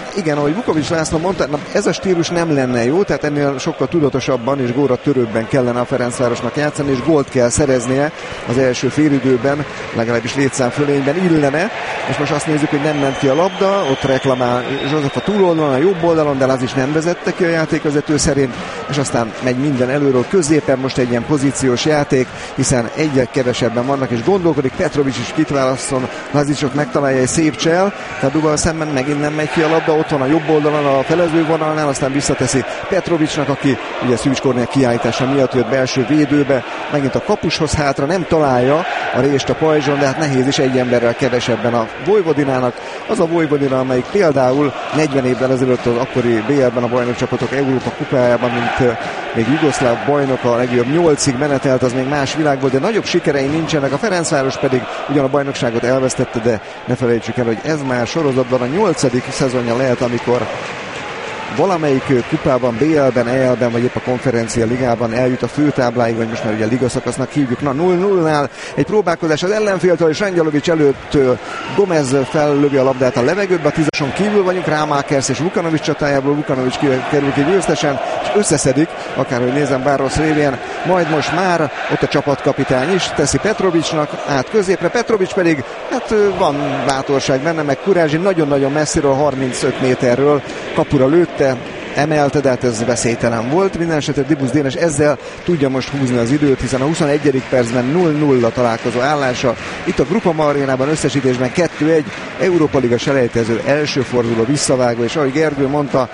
igen, ahogy Vukovics László mondta, na, ez a stílus nem lenne jó, tehát ennél sokkal tudatosabban és góra törőbben kellene a Ferencvárosnak játszani, és gólt kell szereznie az első félidőben, legalábbis létszám fölényben illene, és most azt nézzük, hogy nem ment ki a labda, ott reklamál József a túloldalon, a jobb oldalon, de az is nem vezette ki a játékvezető szerint, és aztán megy minden előről középen, most egy ilyen pozíciós játék, hiszen egyel kevesebben vannak, és gondolkodik, Petrovics is kit válaszol, Lazicsot megtalálja egy szép csel, Kaduval szemben megint nem megy ki a labda, ott van a jobb oldalon a felező vonalnál, aztán visszateszi Petrovicsnak, aki ugye Szűcs Kornél kiállítása miatt jött belső védőbe, megint a kapushoz hátra, nem találja a rést a pajzson, de hát nehéz is egy emberrel kevesebben a Vojvodinának. Az a Vojvodina, amelyik például negyven évvel ezelőtt az akkori bé el-ben a bajnokcsapatok Európa kupájában, mint még jugoszláv bajnok, a legjobb nyolcig menetelt, az még más világ volt, de nagyobb sikerei nincsenek. A Ferencváros pedig ugyan a bajnokságot elvesztette, de ne felejtsük el, hogy ez már sorozatban a nyolcadik szezonja lehet, amikor valamelyik kupában, bé el-ben, é el-ben, vagy épp a konferencia ligában eljut a főtábláig, vagy most már ugye a ligaszakasznak hívjuk. Na nulla nullnál egy próbálkozás az ellenféltől, és Rangyalovics előtt Gomez fellövi a labdát a levegőbe, a tízason kívül vagyunk, Rámákers és Vukanovics csatájából, Vukanovics kerül ki győztesen, és összeszedik, akárhogy nézem Barros révén, majd most már ott a csapatkapitány is teszi Petrovicsnak át középre, Petrovics pedig, hát van bátorság benne, meg kurázsi, nagyon-nagyon messziről, harmincöt méterről kapura lőtte, emelte, de hát ez veszélytelen volt. Minden esetre Dibusz Dénes ezzel tudja most húzni az időt, hiszen a huszonegyedik percben nulla nulla találkozó állása. Itt a Groupama Arénában összesítésben kettő egy, Európa Liga selejtező első forduló visszavágó, és ahogy Gergő mondta,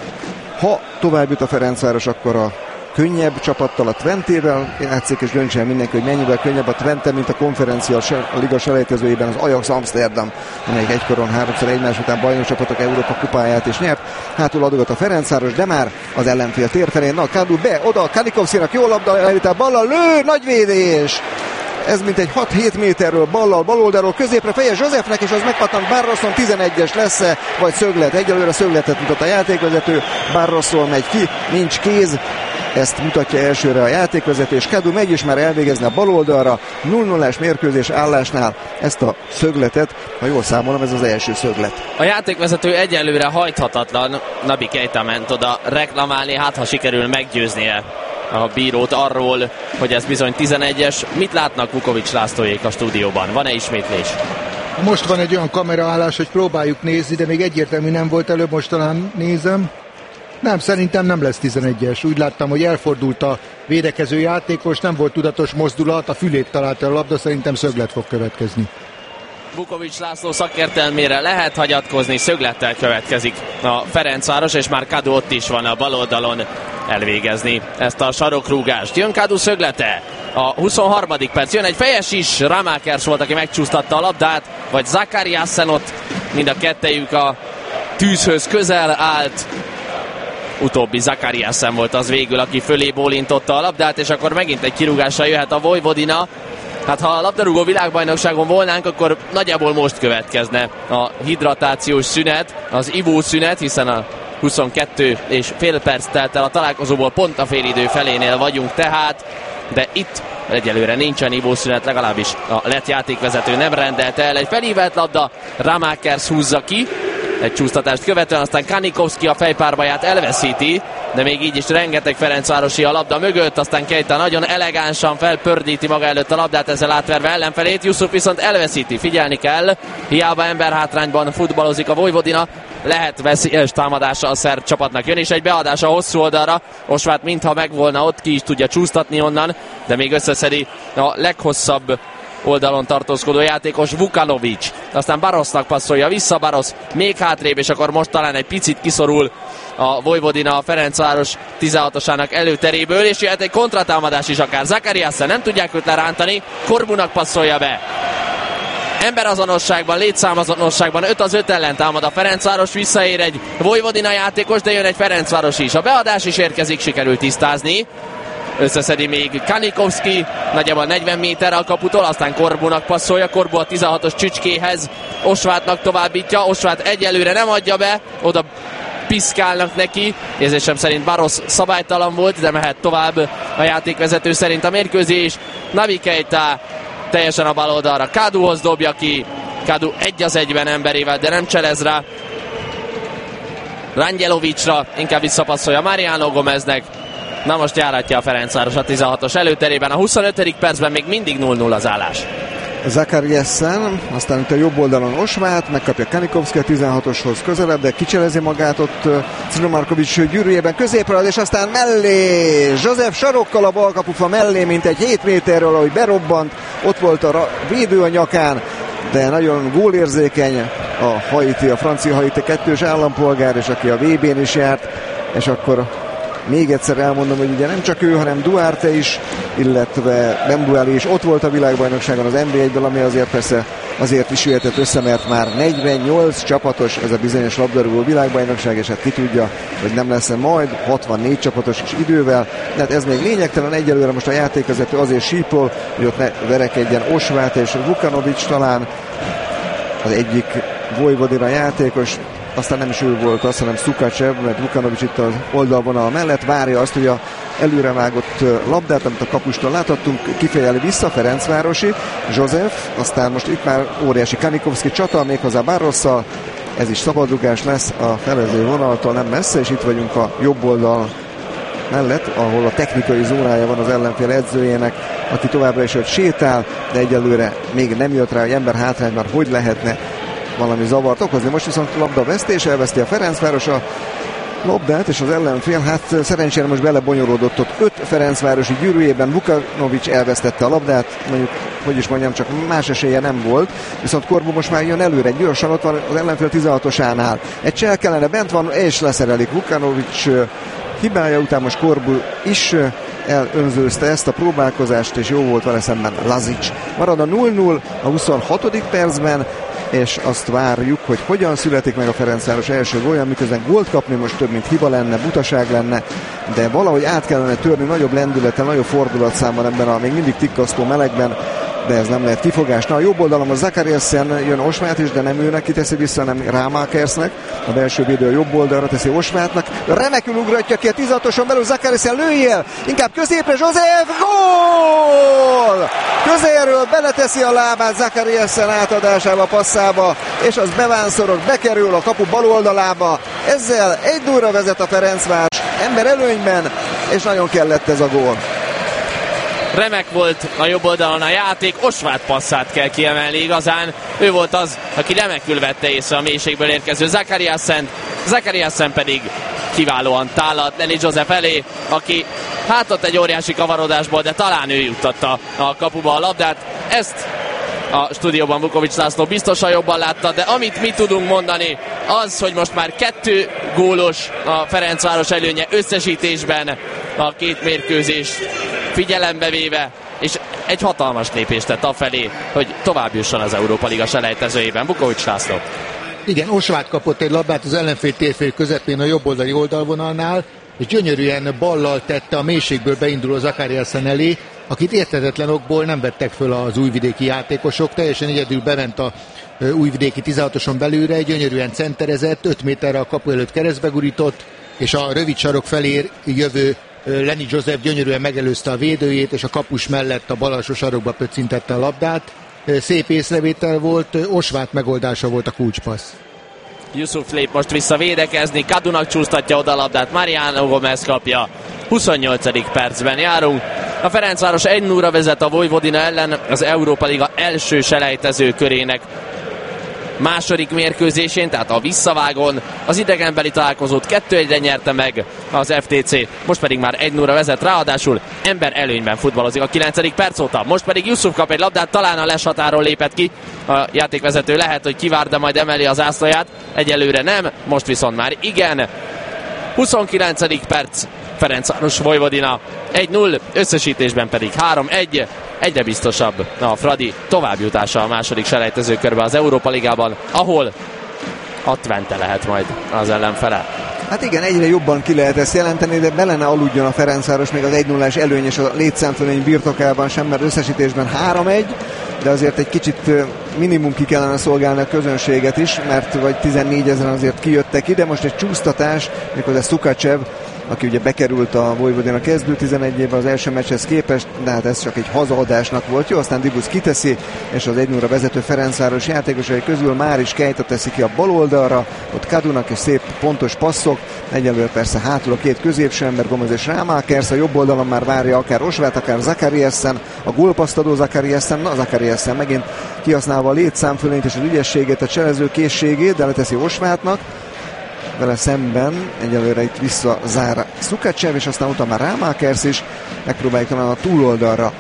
ha tovább jut a Ferencváros, akkor a könnyebb csapattal, a Twentével játszik, és döntsen mindenki, hogy mennyivel könnyebb a Twente, mint a konferencia a liga selejtezőjében az Ajax Amsterdam, amelyik egykoron háromszor egymás után bajnokcsapatok Európa kupáját is nyert. Hátul adogat a Ferencváros, de már az ellenfél tér felén. Na, Kadu be, oda, Kanikovszkinak jó labda, elvitel ballal, lő, nagy védés! Ez mint egy hat-hét méterről ballal, baloldalról középre Fejes Józsefnek, és az megpattant Barroson, tizenegyes lesz-e, vagy szöglet. Egyelőre szögletet mutat a játékvezető, Barroson megy ki, nincs kéz, ezt mutatja elsőre a játékvezető, és Kadu megy is már elvégezni a baloldalra, nulla nullás mérkőzés állásnál ezt a szögletet, ha jól számolom, ez az első szöglet. A játékvezető egyelőre hajthatatlan, Nabi Keita ment oda reklamálni, hát ha sikerül meggyőznie a bírót arról, hogy ez bizony tizenegyes. Mit látnak Vukovics Lászlóék a stúdióban? Van-e ismétlés? Most van egy olyan kameraállás, hogy próbáljuk nézni, de még egyértelmű nem volt előbb, most talán nézem. Nem, szerintem nem lesz tizenegyes. Úgy láttam, hogy elfordult a védekező játékos, nem volt tudatos mozdulat, a fülét találta a labda, szerintem szöglet fog következni. Vukovics László szakértelmére lehet hagyatkozni, szöglettel következik a Ferencváros, és már Kadu ott is van a bal oldalon elvégezni ezt a sarokrúgást. Jön Kadu szöglete, a huszonharmadik perc, jön egy fejes is, Rámákers volt, aki megcsúsztatta a labdát, vagy Zakariasen, ott mind a kettejük a tűzhöz közel állt. Utóbbi Zakariasen volt az végül, aki fölé bólintotta a labdát, és akkor megint egy kirúgással jöhet a Vojvodina. Hát ha a labdarúgó világbajnokságon volnánk, akkor nagyjából most következne a hidratációs szünet, az ivószünet, hiszen a huszonkettő és fél perc telt el a találkozóból, pont a félidő felénél vagyunk tehát, de itt egyelőre nincsen ivószünet, legalábbis a lett játékvezető nem rendelte el. Egy felívelt labda, Rámákers húzza ki, egy csúsztatást követően, aztán Kanikovszki a fejpárbaját elveszíti, de még így is rengeteg ferencvárosi a labda mögött, aztán Keita nagyon elegánsan felpördíti maga előtt a labdát, ezzel átverve ellenfelét, Yusuf viszont elveszíti, figyelni kell, hiába emberhátrányban futballozik a Vojvodina, lehet veszélyes támadása a szerb csapatnak, jön is egy beadás a hosszú oldalra, Osvát mintha megvolna ott, ki is tudja csúsztatni onnan, de még összeszedi a leghosszabb oldalon tartózkodó játékos Vukanovics. Aztán Barosnak passzolja vissza, Baros még hátrébb, és akkor most talán egy picit kiszorul a Vojvodina a Ferencváros tizenhatosának előteréből, és jöhet egy kontratámadás is akár. Zakariasen, nem tudják őt lerántani, Korbunak passzolja be. Emberazonosságban, létszámazonosságban öt az öt ellen támad a Ferencváros, visszaér egy Vojvodina játékos, de jön egy Ferencváros is. A beadás is érkezik, sikerült tisztázni. Összeszedi még Kanikovszki, nagyjából negyven méterre a kaputól, aztán Korbunak passzolja, Korbu a tizenhatos Csücskéhez, Osvátnak továbbítja, Osvát egyelőre nem adja be, oda piszkálnak neki, érzésem szerint Baros szabálytalan volt, de mehet tovább a játékvezető szerint a mérkőzés. Nabi Keita teljesen a bal oldalra, Kaduhoz dobja ki, Kadu egy az egyben emberével, de nem cselez rá. Rangyelovicsra, inkább visszapasszolja Mariano Gomeznek. Na most járatja a Ferencváros a tizenhatos előterében. A huszonötödik percben még mindig nulla nulla az állás. Zakariasen, aztán itt a jobb oldalon Osvát, megkapja Kanikovszki a tizenhatoshoz közelebb, de kicselezi magát ott Ciro Markovics gyűrűjében középre, és aztán mellé József sarokkal a balkapufa mellé, mint egy hét méterről, ahogy berobbant, ott volt a védő a nyakán, de nagyon gólérzékeny a Haiti, a francia Haiti kettős állampolgár, és aki a vé bén is járt, és akkor még egyszer elmondom, hogy ugye nem csak ő, hanem Duarte is, illetve Bembueli is ott volt a világbajnokságon az en bé egyből, ami azért persze azért is jöhetett össze, mert már negyvennyolc csapatos ez a bizonyos labdarúgó világbajnokság, és hát ki tudja, hogy nem lesz majd hatvannégy csapatos is idővel, de hát ez még lényegtelen. Egyelőre most a játékvezető azért sípol, hogy ott ne verekedjen Osvát és Vukanovics talán az egyik Vojvodina játékos, aztán nem is ő volt az, hanem Szukácsev, mert Vukanovics itt az oldalvonal mellett várja azt, hogy a előrevágott labdát, amit a kapustól láthattunk, kifejeli vissza Ferencvárosi, József, aztán most itt már óriási Kanikovszki csata, méghozzá Barrosszal, ez is szabadrugás lesz a felező vonaltól nem messze, és itt vagyunk a jobb oldal mellett, ahol a technikai zónája van az ellenfél edzőjének, aki továbbra is ott sétál, de egyelőre még nem jött rá, hogy ember hátrányban hogy lehetne valami zavart okozni. Most viszont labda vesztés, elveszti a Ferencváros a labdát, és az ellenfél, hát szerencsére most belebonyolódott ott öt Ferencvárosi gyűrűjében, Vukanovics elvesztette a labdát, mondjuk, hogy is mondjam, csak más esélye nem volt, viszont Korbu most már jön előre, gyorsan ott van az ellenfél tizenhatosánál. Egy csel kellene, bent van, és leszerelik Vukanovics hibája után, most Korbu is elönzőzte ezt a próbálkozást, és jó volt vele szemben Lazic. Marad a nulla nulla a huszonhatodik percben, és azt várjuk, hogy hogyan születik meg a Ferencváros első gólja, miközben gólt kapni most több, mint hiba lenne, butaság lenne, de valahogy át kellene törni nagyobb lendülettel, nagyobb fordulatszámban ebben a még mindig tikkasztó melegben, de ez nem lehet kifogás. Na, a jobb oldalon a Zakariasen jön Osvát is, de nem őnek kiteszi vissza, hanem Rámákersnek. A belső védő a jobb oldalra teszi Osvátnak. Remekül ugratja ki a tizenhatoson belül Zakariasen, lőjél! Inkább középre József! Gól! Közelről beleteszi a lábát Zakariasen átadásába, passzába, és az bevánszorog, bekerül a kapu bal oldalába. Ezzel egy nullra vezet a Ferencváros, ember előnyben, és nagyon kellett ez a gól. Remek volt a jobb oldalon a játék, Osvát passzát kell kiemelni igazán. Ő volt az, aki remekül vette észre a mélységből érkező Zakariasen, Zakariasen pedig kiválóan tálad Lenny József elé, aki hát ott egy óriási kavarodásból, de talán ő juttatta a kapuba a labdát. Ezt a stúdióban Vukovics László biztosan jobban látta, de amit mi tudunk mondani, az, hogy most már kettő gólos a Ferencváros előnye összesítésben a két mérkőzés figyelembe véve, és egy hatalmas lépést tett afelé, hogy tovább jusson az Európa Liga selejtezőjében. Vukovics László. Igen, Osvát kapott egy labdát az ellenfél térfél közepén a jobboldali oldalvonalnál, és gyönyörűen ballal tette a mélységből beinduló Zakariasen elé, akit érthetetlen okból nem vettek föl az újvidéki játékosok, teljesen egyedül bement a újvidéki tizenhatoson belőle, gyönyörűen centerezett, öt méterre a kapu előtt keresztbe gurított, és a rövid sarok felé jövő Lenny József gyönyörűen megelőzte a védőjét, és a kapus mellett a bal alsó sarokba pöccintette a labdát. Szép észrevétel volt, Osvát megoldása volt a kulcspassz. Yusuf lép most vissza védekezni, Kadunak csúsztatja oda a labdát, Mariano Gomez kapja. huszonnyolcadik percben járunk. A Ferencváros egy nullra vezet a Vojvodina ellen az Európa Liga első selejtező körének második mérkőzésén, tehát a visszavágón. Az idegenbeli találkozót kettő egyre nyerte meg az ef té cé, most pedig már egy nullra vezet, ráadásul ember előnyben futballozik a kilencedik perc óta. Most pedig Yusuf kap egy labdát, talán a leshatáról lépett ki. A játékvezető lehet, hogy kivár, de majd emeli az zászlaját. Egyelőre nem, most viszont már igen. huszonkilencedik perc, Ferencváros Vojvodina egy null, összesítésben pedig három egy. Egyre biztosabb a Fradi továbbjutása a második selejtezőkörbe az Európa Ligában, ahol a Twente lehet majd az ellenfele. Hát igen, egyre jobban ki lehet ezt jelenteni, de bele ne aludjon a Ferencváros még az egy nullás előny és a létszámfölöny birtokában sem, mert összesítésben három egy, de azért egy kicsit minimum ki kellene szolgálni a közönséget is, mert vagy tizennégyezren azért kijöttek ide, most egy csúsztatás, mikor ez Szukácsev, aki ugye bekerült a Vojvodina kezdő tizenegyébe az első meccshez képest, de hát ez csak egy hazaadásnak volt jó, aztán Dibusz kiteszi, és az egy nulla vezető Ferencváros játékosai közül már is Keita teszi ki a bal oldalra, ott Kadunak és szép pontos passzok, egyelőre persze hátul a két középső ember, Gomez és Rámákersz, a jobb oldalon már várja akár Osvát, akár Zakariassen, a gólpasszadó Zakariassen, na Zakariassen megint kihasználva a létszámfölényt és az ügyességét, a cselező készségét, de leteszi Osvátnak, vele szemben egyelőre itt visszazár Szukácsev, és aztán utána már Rámákersz is, megpróbáljuk talán a túloldalra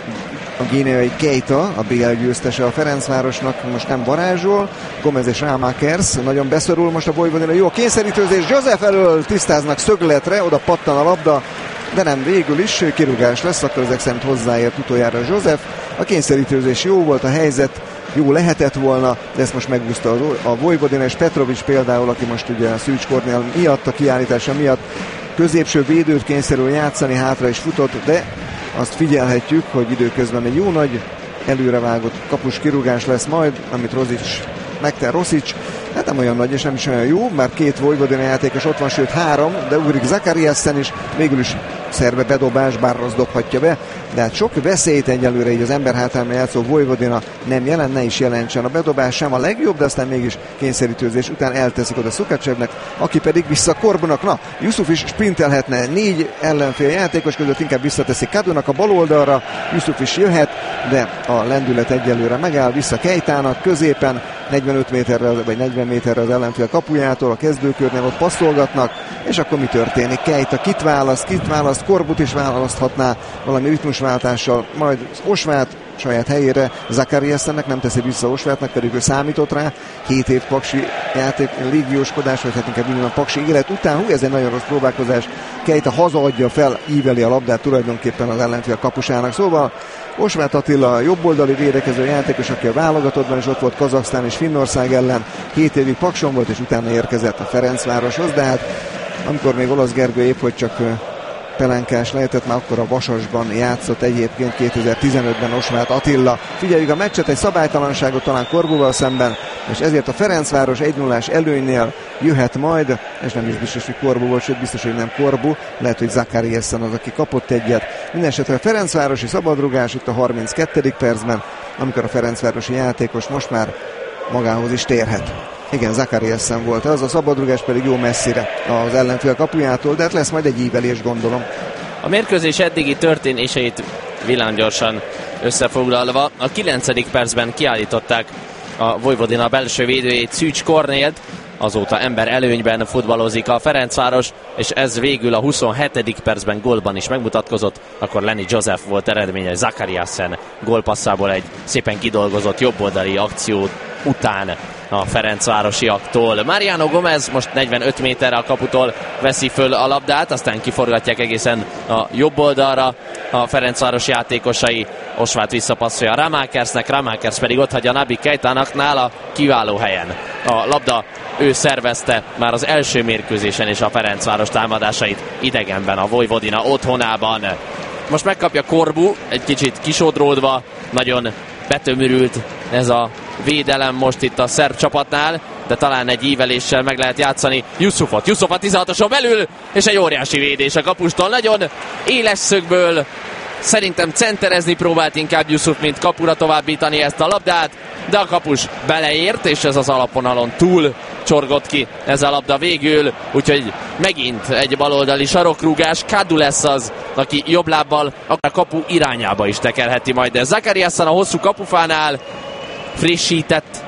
a guineai Keita, a bé el győztese a Ferencvárosnak, most nem varázsol, Gomez és Rámákersz nagyon beszorul most a Vojvodina, jó a kényszerítőzés, József elől tisztáznak szögletre, oda pattan a labda, de nem, végül is kirúgás lesz, akkor ezek szerint hozzáért utoljára József, a kényszerítőzés jó volt, a helyzet jó lehetett volna, de ezt most megúszta a Vojvodina, és Petrovics például, aki most ugye a Szűcs Kornél miatt, a kiállítása miatt középső védőt kényszerül játszani, hátra is futott, de azt figyelhetjük, hogy időközben egy jó nagy előrevágott kapus kirúgás lesz majd, amit Rosic megten Rosic, hát nem olyan nagy és nem is olyan jó, már két Vojvodina játékos ott van, sőt három, de ugrik Zakariassen is, végül is szerbe bedobás, bár rossz dobhatja be, de hát sok veszélyt egyelőre így az ember hátán játszó Vojvodina nem jelent, ne is jelentsen a bedobás sem a legjobb, de aztán mégis kényszerítőzés után elteszik oda Szukácsevnek, aki pedig vissza Korbunak, na, Jusuf is sprintelhetne, négy ellenfél játékos között inkább visszateszi Kadunak a bal oldalra, Jusuf is jöhet, de a lendület egyelőre megáll, vissza Keitának középen, negyvenöt méterre vagy negyven méterre az ellenfél kapujától, a kezdőkörnél ott passzolgatnak, és akkor mi történik? Keita kit választ, kit választ, Korbut is választhatná valami ritmusváltással, majd Osvát saját helyére, Zakariassennek nem teszi vissza Osvátnak, pedig ő számított rá, hét év paksi játék, légióskodás, vagy hát inkább minden paksi élet után, hú, ez egy nagyon rossz próbálkozás, Keita hazaadja fel, íveli a labdát tulajdonképpen az ellenfél kapusának, szóval Osvát Attila jobboldali védekező játékos, aki a válogatottban is ott volt Kazaksztán és Finnország ellen, hét évig Pakson volt, és utána érkezett a Ferencvároshoz, de hát amikor még Olasz Gergő épp, hogy csak pelenkás lehetett, már akkor a Vasasban játszott egyébként kétezer-tizenötben Osvát Attila. Figyeljük a meccset, egy szabálytalanságot talán Korbuval szemben, és ezért a Ferencváros egy nullás előnynél jöhet majd, és nem is biztos, hogy Korbu volt, sőt biztos, hogy nem Korbu, lehet, hogy Zakariassen az, aki kapott egyet. Mindenesetre a Ferencvárosi szabadrugás itt a harminckettedik percben, amikor a ferencvárosi játékos most már magához is térhet. Igen, Zakariassen volt az, a szabadrugás pedig jó messzire az ellenfél kapujától, de hát lesz majd egy ívelés, gondolom. A mérkőzés eddigi történéseit villámgyorsan összefoglalva, a kilencedik percben kiállították a Vojvodina belső védőjét, Szűcs Kornélt, azóta ember előnyben futballozik a Ferencváros, és ez végül a huszonhetedik percben gólban is megmutatkozott, akkor Lenny József volt eredménye, Zakariassen gólpasszából egy szépen kidolgozott jobboldali akció után a ferencvárosiaktól. Mariano Gomez most negyvenöt méterre a kaputól veszi föl a labdát, aztán kiforgatják egészen a jobb oldalra a ferencváros játékosai. Osvát visszapasszolja Rámákersznek, Rámákersz pedig ott hagyja Nabi Keitának, nála kiváló helyen. A labda ő szervezte már az első mérkőzésen és a Ferencváros támadásait idegenben, a Vojvodina otthonában. Most megkapja Korbu, egy kicsit kisodródva, nagyon betömörült ez a védelem most itt a szerb csapatnál, de talán egy íveléssel meg lehet játszani Jusufot. Jusuf a tizenhatoson belül, és egy óriási védés a kapustól. Nagyon éles szögből, szerintem centerezni próbált inkább Jusuf, mint kapura továbbítani ezt a labdát, de a kapus beleért, és ez az alapvonalon túl csorgott ki ez a labda végül, úgyhogy megint egy baloldali sarokrúgás. Kadu lesz az, aki jobb lábbal a kapu irányába is tekerheti majd, de Zakariassen a hosszú kapufánál frissített,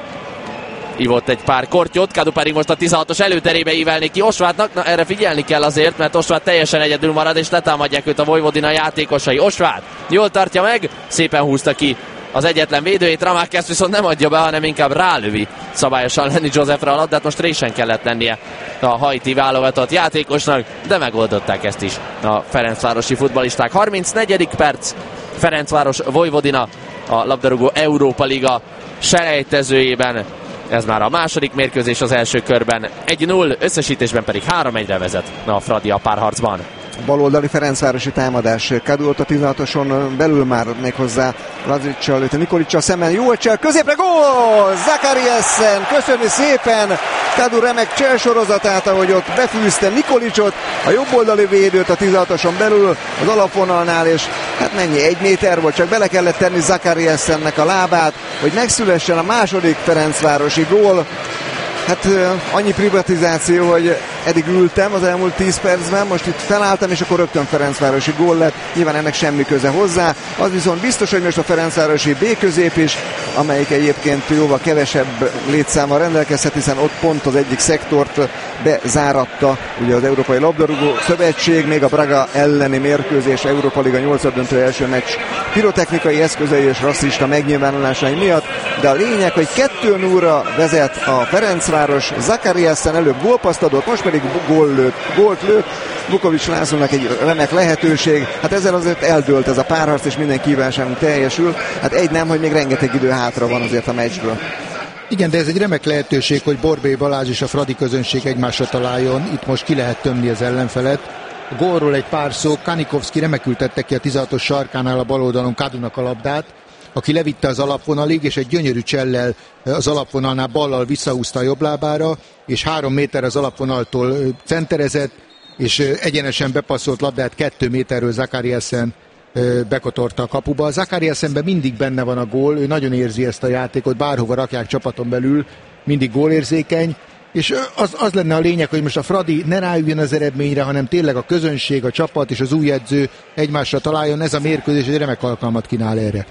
ivott egy pár kortyot, Kadu pedig most a tizenhatos előterébe ívelni ki Osvátnak, na erre figyelni kell azért, mert Osvát teljesen egyedül marad, és letámadják őt a Vojvodina játékosai. Osvát jól tartja meg, szépen húzta ki az egyetlen védőjét, Rámákersz viszont nem adja be, hanem inkább rálövi szabályosan Lenny Józsefre a labdát, most résen kellett lennie a haiti válogatott játékosnak, de megoldották ezt is a ferencvárosi futballisták. harmincnegyedik perc, Ferencváros Vojvodina a labdarúgó Európa Liga selejtezőjében. Ez már a második mérkőzés az első körben. egy null, összesítésben pedig három egyre vezet a Fradi a párharcban. baloldali Ferencvárosi támadás. Kadu ott a tizenhatoson belül már méghozzá Lazicsal, illetve Nikolicsal szemben. Jó csel, középre gól! Zakariasen, köszönjük szépen Kadu remek cselsorozatát, ahogy ott befűzte Nikolicsot, a jobboldali védőt a tizenhatoson belül az alapvonalnál, és hát mennyi, egy méter volt, csak bele kellett tenni Zakariasennek a lábát, hogy megszülessen a második ferencvárosi gól. Hát annyi privatizáció, hogy eddig ültem az elmúlt tíz percben, most itt felálltam, és akkor rögtön ferencvárosi gól lett. Nyilván ennek semmi köze hozzá. Az viszont biztos, hogy most a ferencvárosi B közép is, amelyik egyébként jóval kevesebb létszámmal rendelkezhet, hiszen ott pont az egyik szektort bezáratta ugye az Európai Labdarúgó Szövetség, még a Braga elleni mérkőzés, Európa Liga nyolcaddöntő első meccs pirotechnikai eszközei és rasszista megnyilvánulásai miatt, de a lényeg, hogy kettő nullra vezet a Ferencváros, Zakariasen előbb gólpaszt adott, most pedig gól lőtt, gólt lőtt, Vukovics Lászlónak egy remek lehetőség, hát ezzel azért eldőlt ez a párharc, és minden kívánságunk teljesül, hát egy nem, hogy még rengeteg idő hátra van azért a meccsből. Igen, de ez egy remek lehetőség, hogy Borbély Balázs és a Fradi közönség egymásra találjon, itt most ki lehet tömni az ellenfelet. A gólról egy pár szó, Kanikovszki remekül tette ki a tizenhatos sarkánál a bal oldalon Kadunak a labdát, aki levitte az alapvonalig, és egy gyönyörű csellel az alapvonalnál ballal visszahúzta a jobb lábára, és három méter az alapvonaltól centerezett, és egyenesen bepasszolt labdát kettő méterről Zakariasen bekotorta a kapuba. Zakariasenben mindig benne van a gól, ő nagyon érzi ezt a játékot, bárhova rakják csapaton belül, mindig gólérzékeny, és az, az lenne a lényeg, hogy most a Fradi ne ráüljön az eredményre, hanem tényleg a közönség, a csapat és az új edző egymásra találjon. Ez a mérkőzés egy remek alkalmat kínál erre.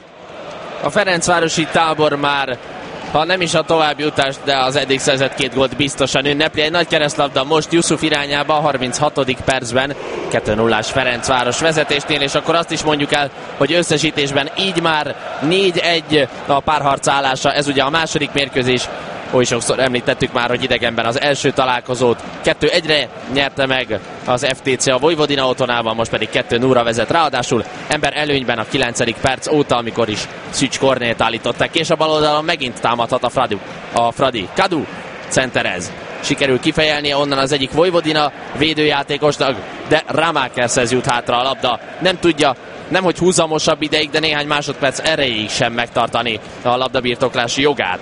A ferencvárosi tábor már, ha nem is a további utást, de az eddig szerzett két gólt biztosan ünnepli. Egy nagy keresztlabda most Yusuf irányába a harminchatodik percben, kettő nullás Ferencváros vezetésnél, és akkor azt is mondjuk el, hogy összesítésben így már négy egy a párharc állása. Ez ugye a második mérkőzés, oly sokszor említettük már, hogy idegenben az első találkozót kettő egyre nyerte meg az ef té cé a Vojvodina otthonában, most pedig kettő nullra vezet, ráadásul ember előnyben a kilencedik perc óta, amikor is Szücs Kornélt állították, és a bal oldalon megint támadhat a Fradi. A Fradi. Kadu centerez. Sikerül kifejelnie onnan az egyik Vojvodina védőjátékosnak, de Ramákerszhez jut hátra a labda. Nem tudja, nem hogy húzamosabb ideig, de néhány másodperc erejéig sem megtartani a labdabirtoklási jogát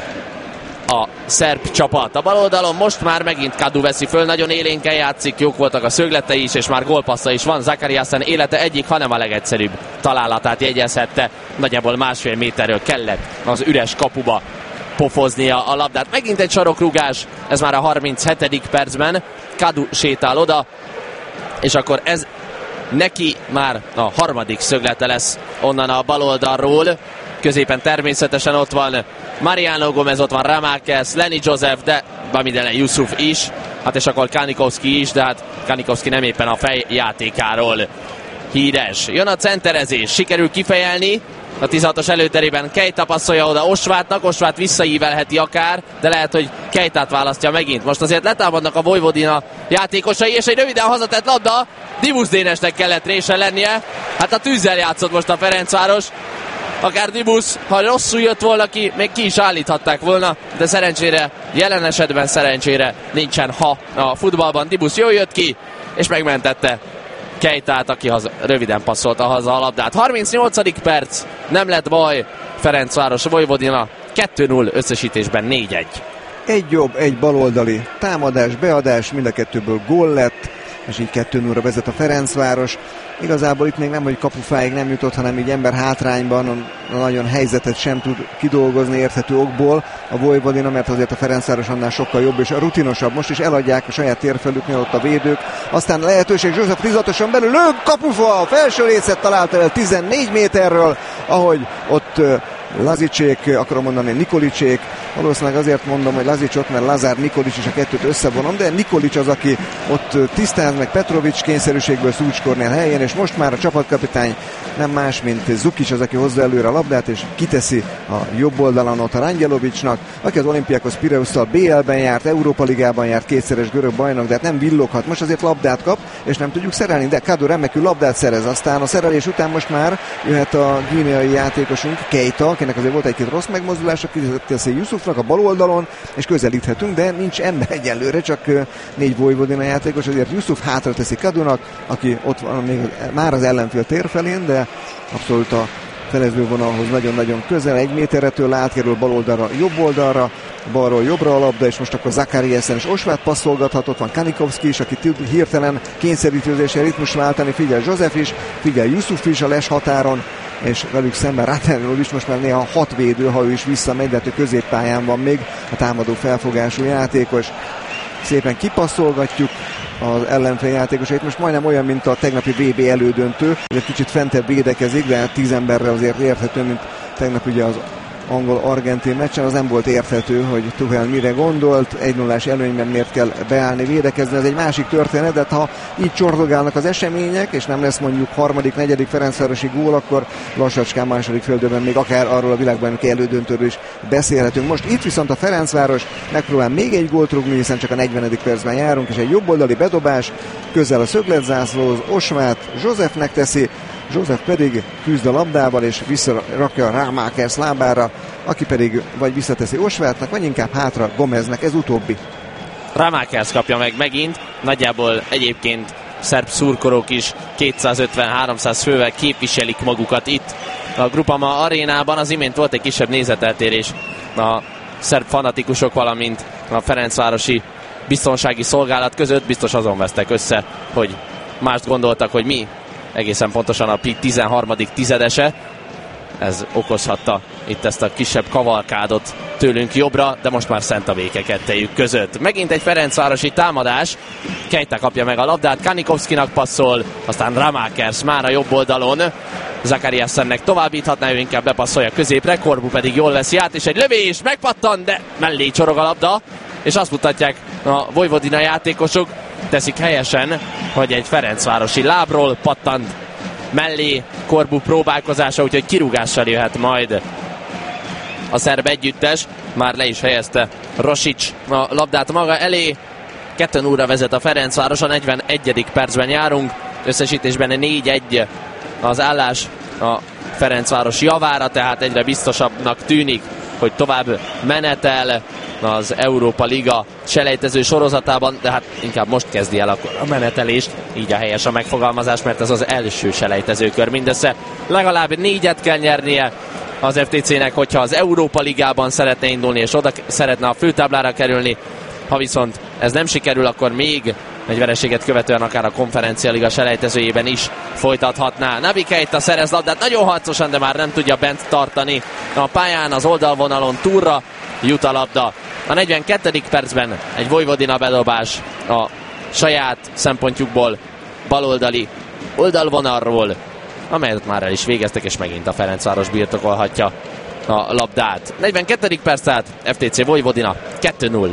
a szerb csapat. A bal oldalon most már megint Kadu veszi föl, nagyon élénken játszik, jók voltak a szögletei is, és már gólpassza is van. Zakariasen élete egyik, hanem a legegyszerűbb találatát jegyezhette. Nagyjából másfél méterről kellett az üres kapuba pofoznia a labdát. Megint egy sarokrugás, ez már a harminchetedik percben. Kadu sétál oda, és akkor ez neki már a harmadik szöglete lesz onnan a bal oldalról. Középen természetesen ott van Mariano Gomez, ott van Ramákesz, Lenny Joseph, de Bamidele Yusuf is, hát és akkor Kanikovszki is, de hát Kanikovszki nem éppen a fejjátékáról híres. Jön a centerezés, sikerül kifejelni, a tizenhatos előterében Keita passzolja oda Osvátnak, Osvát visszaívelheti akár, de lehet, hogy Keitát választja megint. Most azért letámadnak a Vojvodina játékosai, és egy röviden hazatett labda, Dibusz Dénesnek kellett résen lennie, hát a tűzzel játszott most a Ferencváros. Akár Dibusz, ha rosszul jött volna ki, még ki is állíthatták volna, de szerencsére, jelen esetben szerencsére nincsen ha a futballban. Dibusz jól jött ki, és megmentette Keitát, aki haza, röviden passzolta haza a labdát. harmincnyolcadik perc, nem lett baj, Ferencváros Vojvodina, kettő null összesítésben négy egy. Egy jobb, egy baloldali támadás, beadás, mind a kettőből gól lett, és így kettő nullra vezet a Ferencváros. Igazából itt még nem, hogy kapufáig nem jutott, hanem így ember hátrányban nagyon helyzetet sem tud kidolgozni érthető okból a Vojvodina, mert azért a Ferencváros annál sokkal jobb és rutinosabb. Most is eladják a saját térfelüknél ott a védők. Aztán lehetőség József tizadatosan belül, lő, kapufa, a felső lécet találta el tizennégy méterről, ahogy ott Lazicsék, akarom mondani Nikolicsék, valószínűleg azért mondom, hogy Lazicsot, mert Lazár Nikolics is a kettőt összevonom, de Nikolics az, aki ott tisztáz meg Petrovics kényszerűségből Szúcs Kornél helyén, és most már a csapatkapitány nem más, mint Zukic az, aki hozza előre a labdát, és kiteszi a jobb oldalon ott a Rangyelovicsnak, aki az Olympiakos Pireusszal bé el-ben járt, Európa Ligában járt, kétszeres görög bajnok, de hát nem villoghat, most azért labdát kap, és nem tudjuk szerelni, de Kadu remekül labdát szerez, aztán a szerelés után most már jöhet a guineai játékosunk, Keita, akinek azért volt egy-két rossz megmozdulás, aki teszi Yusufnak a bal oldalon, és közelíthetünk, de nincs ember egyelőre, csak négy Vojvodina játékos, azért Yusuf hátra teszi Kadunak, aki ott van még már az ellenfél tér felén, de abszolút a felezővonalhoz nagyon-nagyon közel, egy méterre tőle átkerül bal oldalra, jobb oldalra, balról jobbra a labda, és most akkor Zakariasen és Osvát passzolgathat, ott van Kanikovski is, aki tud hirtelen kényszerítőzéssel ritmus váltani, figyel József is, figyel Yusuf is a les határon, és velük szemben Ráterről is most már néha hat védő, ha ő is visszamegy, de középpályán van még a támadó felfogású játékos. Szépen kipasszolgatjuk az ellenfél játékosait, most majdnem olyan, mint a tegnapi vé bé elődöntő, egy kicsit fentebb védekezik, de hát tíz emberrel azért érthető, mint tegnap ugye az angol-argentin meccsen, az nem volt érthető, hogy Tuchel mire gondolt, egy nullás előnyben miért kell beállni, védekezni, ez egy másik történet, de ha így csordogálnak az események, és nem lesz mondjuk harmadik, negyedik Ferencvárosi gól, akkor lassacskán második földőben még akár arról a világbajnoki elődöntőről is beszélhetünk. Most itt viszont a Ferencváros megpróbál még egy gólt rúgni, hiszen csak a negyvenedik percben járunk, és egy jobboldali bedobás, közel a szögletzászlóhoz, Osvát Józsefnek teszi, József pedig küzd a labdával, és visszarakja a Rámákers lábára, aki pedig vagy visszateszi Osvátnak, vagy inkább hátra Gomeznek, ez utóbbi. Rámákers kapja meg megint, nagyjából egyébként szerb szurkolók is kétszázötven-háromszáz fővel képviselik magukat itt a Grupama arénában. Az imént volt egy kisebb nézeteltérés a szerb fanatikusok, valamint a ferencvárosi biztonsági szolgálat között, biztos azon vesztek össze, hogy mást gondoltak, hogy mi egészen pontosan a Pit tizenharmadik tizedese. Ez okozhatta itt ezt a kisebb kavalkádot tőlünk jobbra, de most már szent a véke kettejük között. Megint egy ferencvárosi támadás. Keita kapja meg a labdát, Kanikovskinak passzol, aztán Rámákers már a jobb oldalon. Zakariasennek továbbíthatná, ő inkább bepasszolja középre, Korbu pedig jól veszi át, és egy lövés, megpattan, de mellé csorog a labda, és azt mutatják a Vojvodina játékosok, teszik helyesen, hogy egy ferencvárosi lábról pattant mellé Korbu próbálkozása, úgyhogy kirúgással jöhet majd a szerb együttes. Már le is helyezte Rosic a labdát maga elé. kettő nullra vezet a Ferencváros, a negyvenegyedik percben járunk. Összesítésben négy egy az állás a Ferencváros javára, tehát egyre biztosabbnak tűnik, hogy tovább menetel az Európa Liga selejtező sorozatában, de hát inkább most kezdi el akkor a menetelést, így a helyes a megfogalmazás, mert ez az első selejtezőkör. Mindössze legalább négyet kell nyernie az ef té cének, hogyha az Európa Ligában szeretne indulni, és oda szeretne a főtáblára kerülni. Ha viszont ez nem sikerül, akkor még egy vereséget követően akár a Konferencia Liga selejtezőjében is folytathatná. Naby Keita szerez labdát nagyon harcosan, de már nem tudja bent tartani a pályán, az oldalvonalon túlra jut a labda. A negyvenkettedik percben egy Vojvodina bedobás a saját szempontjukból baloldali oldalvonalról, amelyet már el is végeztek, és megint a Ferencváros birtokolhatja a labdát. negyvenkettedik perc, tehát ef té cé Vojvodina kettő null.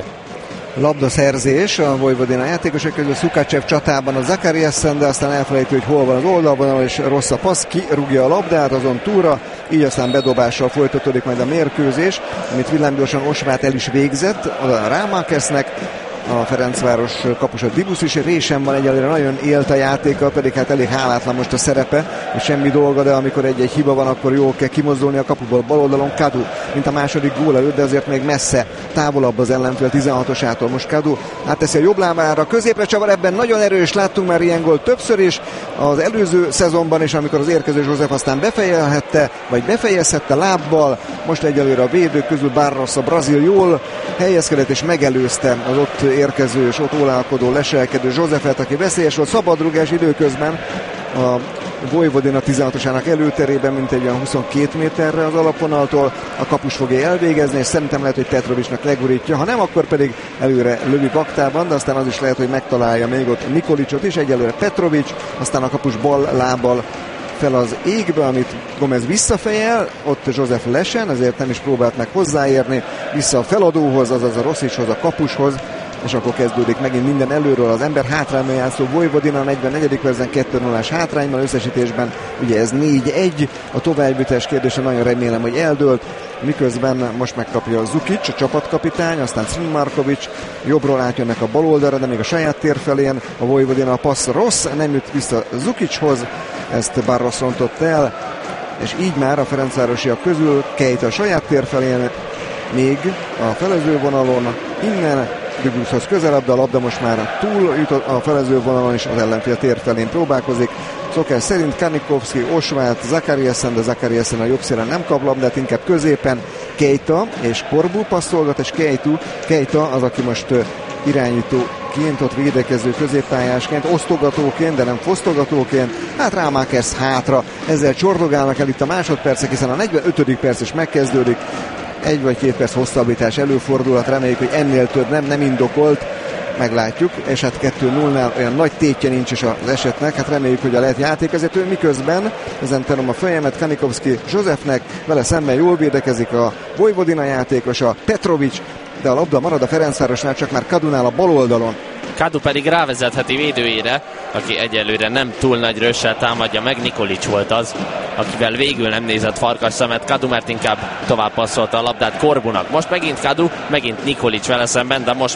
Labdaszerzés a Vojvodina játékosok közül, Szukácsev csatában a Zakariasen, de aztán elfelejti, hogy hol van az oldalvonal, és rossz a passz, kirúgja a labdát azon túlra, így aztán bedobással folytatódik majd a mérkőzés, amit villámgyorsan Osvát el is végzett a Rámákersnek. A Ferencváros kapusa Dibusz is résen van, egyelőre nagyon élt a játéka, pedig hát elég hálátlan most a szerepe, és semmi dolga, de amikor egy-egy hiba van, akkor jól kell kimozdulni a kapuból bal oldalon. Kadu, mint a második gól előtt, de azért még messze, távolabb az ellenfél tizenhatosától. Most Kadu átteszi a jobb lábára, középre csavar, ebben nagyon erős, láttunk már ilyen gólt többször is az előző szezonban, és amikor az érkező József aztán befejezhette, vagy befejezhette lábbal. Most egyelőre a védők közül Barros, a brazil jól helyezkedett, és megelőzte az ott érkező és ott ólálkodó, leselkedő Józsefet, aki veszélyes volt. Szabadrugás időközben a Vojvodina tizenhatosának előterében, mint egy olyan huszonkét méterre az alapvonaltól. A kapus fogja elvégezni, és szerintem lehet, hogy Petrovicsnak legurítja, ha nem, akkor pedig előre lövi baktában, de aztán az is lehet, hogy megtalálja még ott Nikolicsot is. Egyelőre Petrovics, aztán a kapus bal lábbal fel az égbe, amit Gomez visszafejel, ott József lesen, ezért nem is próbált meg hozzáérni, vissza a feladóhoz, azaz a Rosszicshoz, a kapushoz, és akkor kezdődik megint minden előről. Az ember hátrányban játszó Vojvodina a negyvennegyedik percben kettő nullás hátrányban, összesítésben ugye ez négy egy, a továbbjutás kérdése nagyon remélem, hogy eldőlt, miközben most megkapja Zukic, a csapatkapitány, aztán Srinmarkovic, jobbról átjönnek a bal oldalra, de még a saját tér felén a Vojvodina a passz rossz, nem jut vissza Zukichoz, ezt Barros rontott el, és így már a ferencvárosiak közül Keita a saját tér felén, még a felezővonalon, innen Düguszhoz közelebb, de a labda most már túl jutott a felezővonalon, és az ellenfél tér felén próbálkozik. Szokás szerint Kanikovszki, Osvát, Zakariasen, de Zakariasen a jobb szélen nem kap labdát, inkább középen Keita és Korbu passzolgat, és Keita, Keita az, aki most irányítóként, ott védekező középpályásként, osztogatóként, de nem fosztogatóként, hát Rámákersz hátra, ezzel csordogálnak el itt a másodpercek, hiszen a negyvenötödik perc is megkezdődik, egy vagy két perc hosszabbítás előfordulhat, reméljük, hogy ennél több nem, nem indokolt, meglátjuk, és hát kettő nullnál olyan nagy tétje nincs is az esetnek, hát reméljük, hogy a lett játékvezető, miközben ezen terom a fejemet Kanikovszki Józsefnek, vele szemben jól védekezik a Vojvodina játékosa, Petrovics, de a labda marad a Ferencvárosnál, csak már Kadunál a bal oldalon. Kadu pedig rávezetheti védőjére, aki egyelőre nem túl nagy rössel támadja meg. Nikolics volt az, akivel végül nem nézett farkas szemet Kadu, mert inkább tovább passzolta a labdát Korbunak. Most megint Kadu, megint Nikolics vele szemben, de most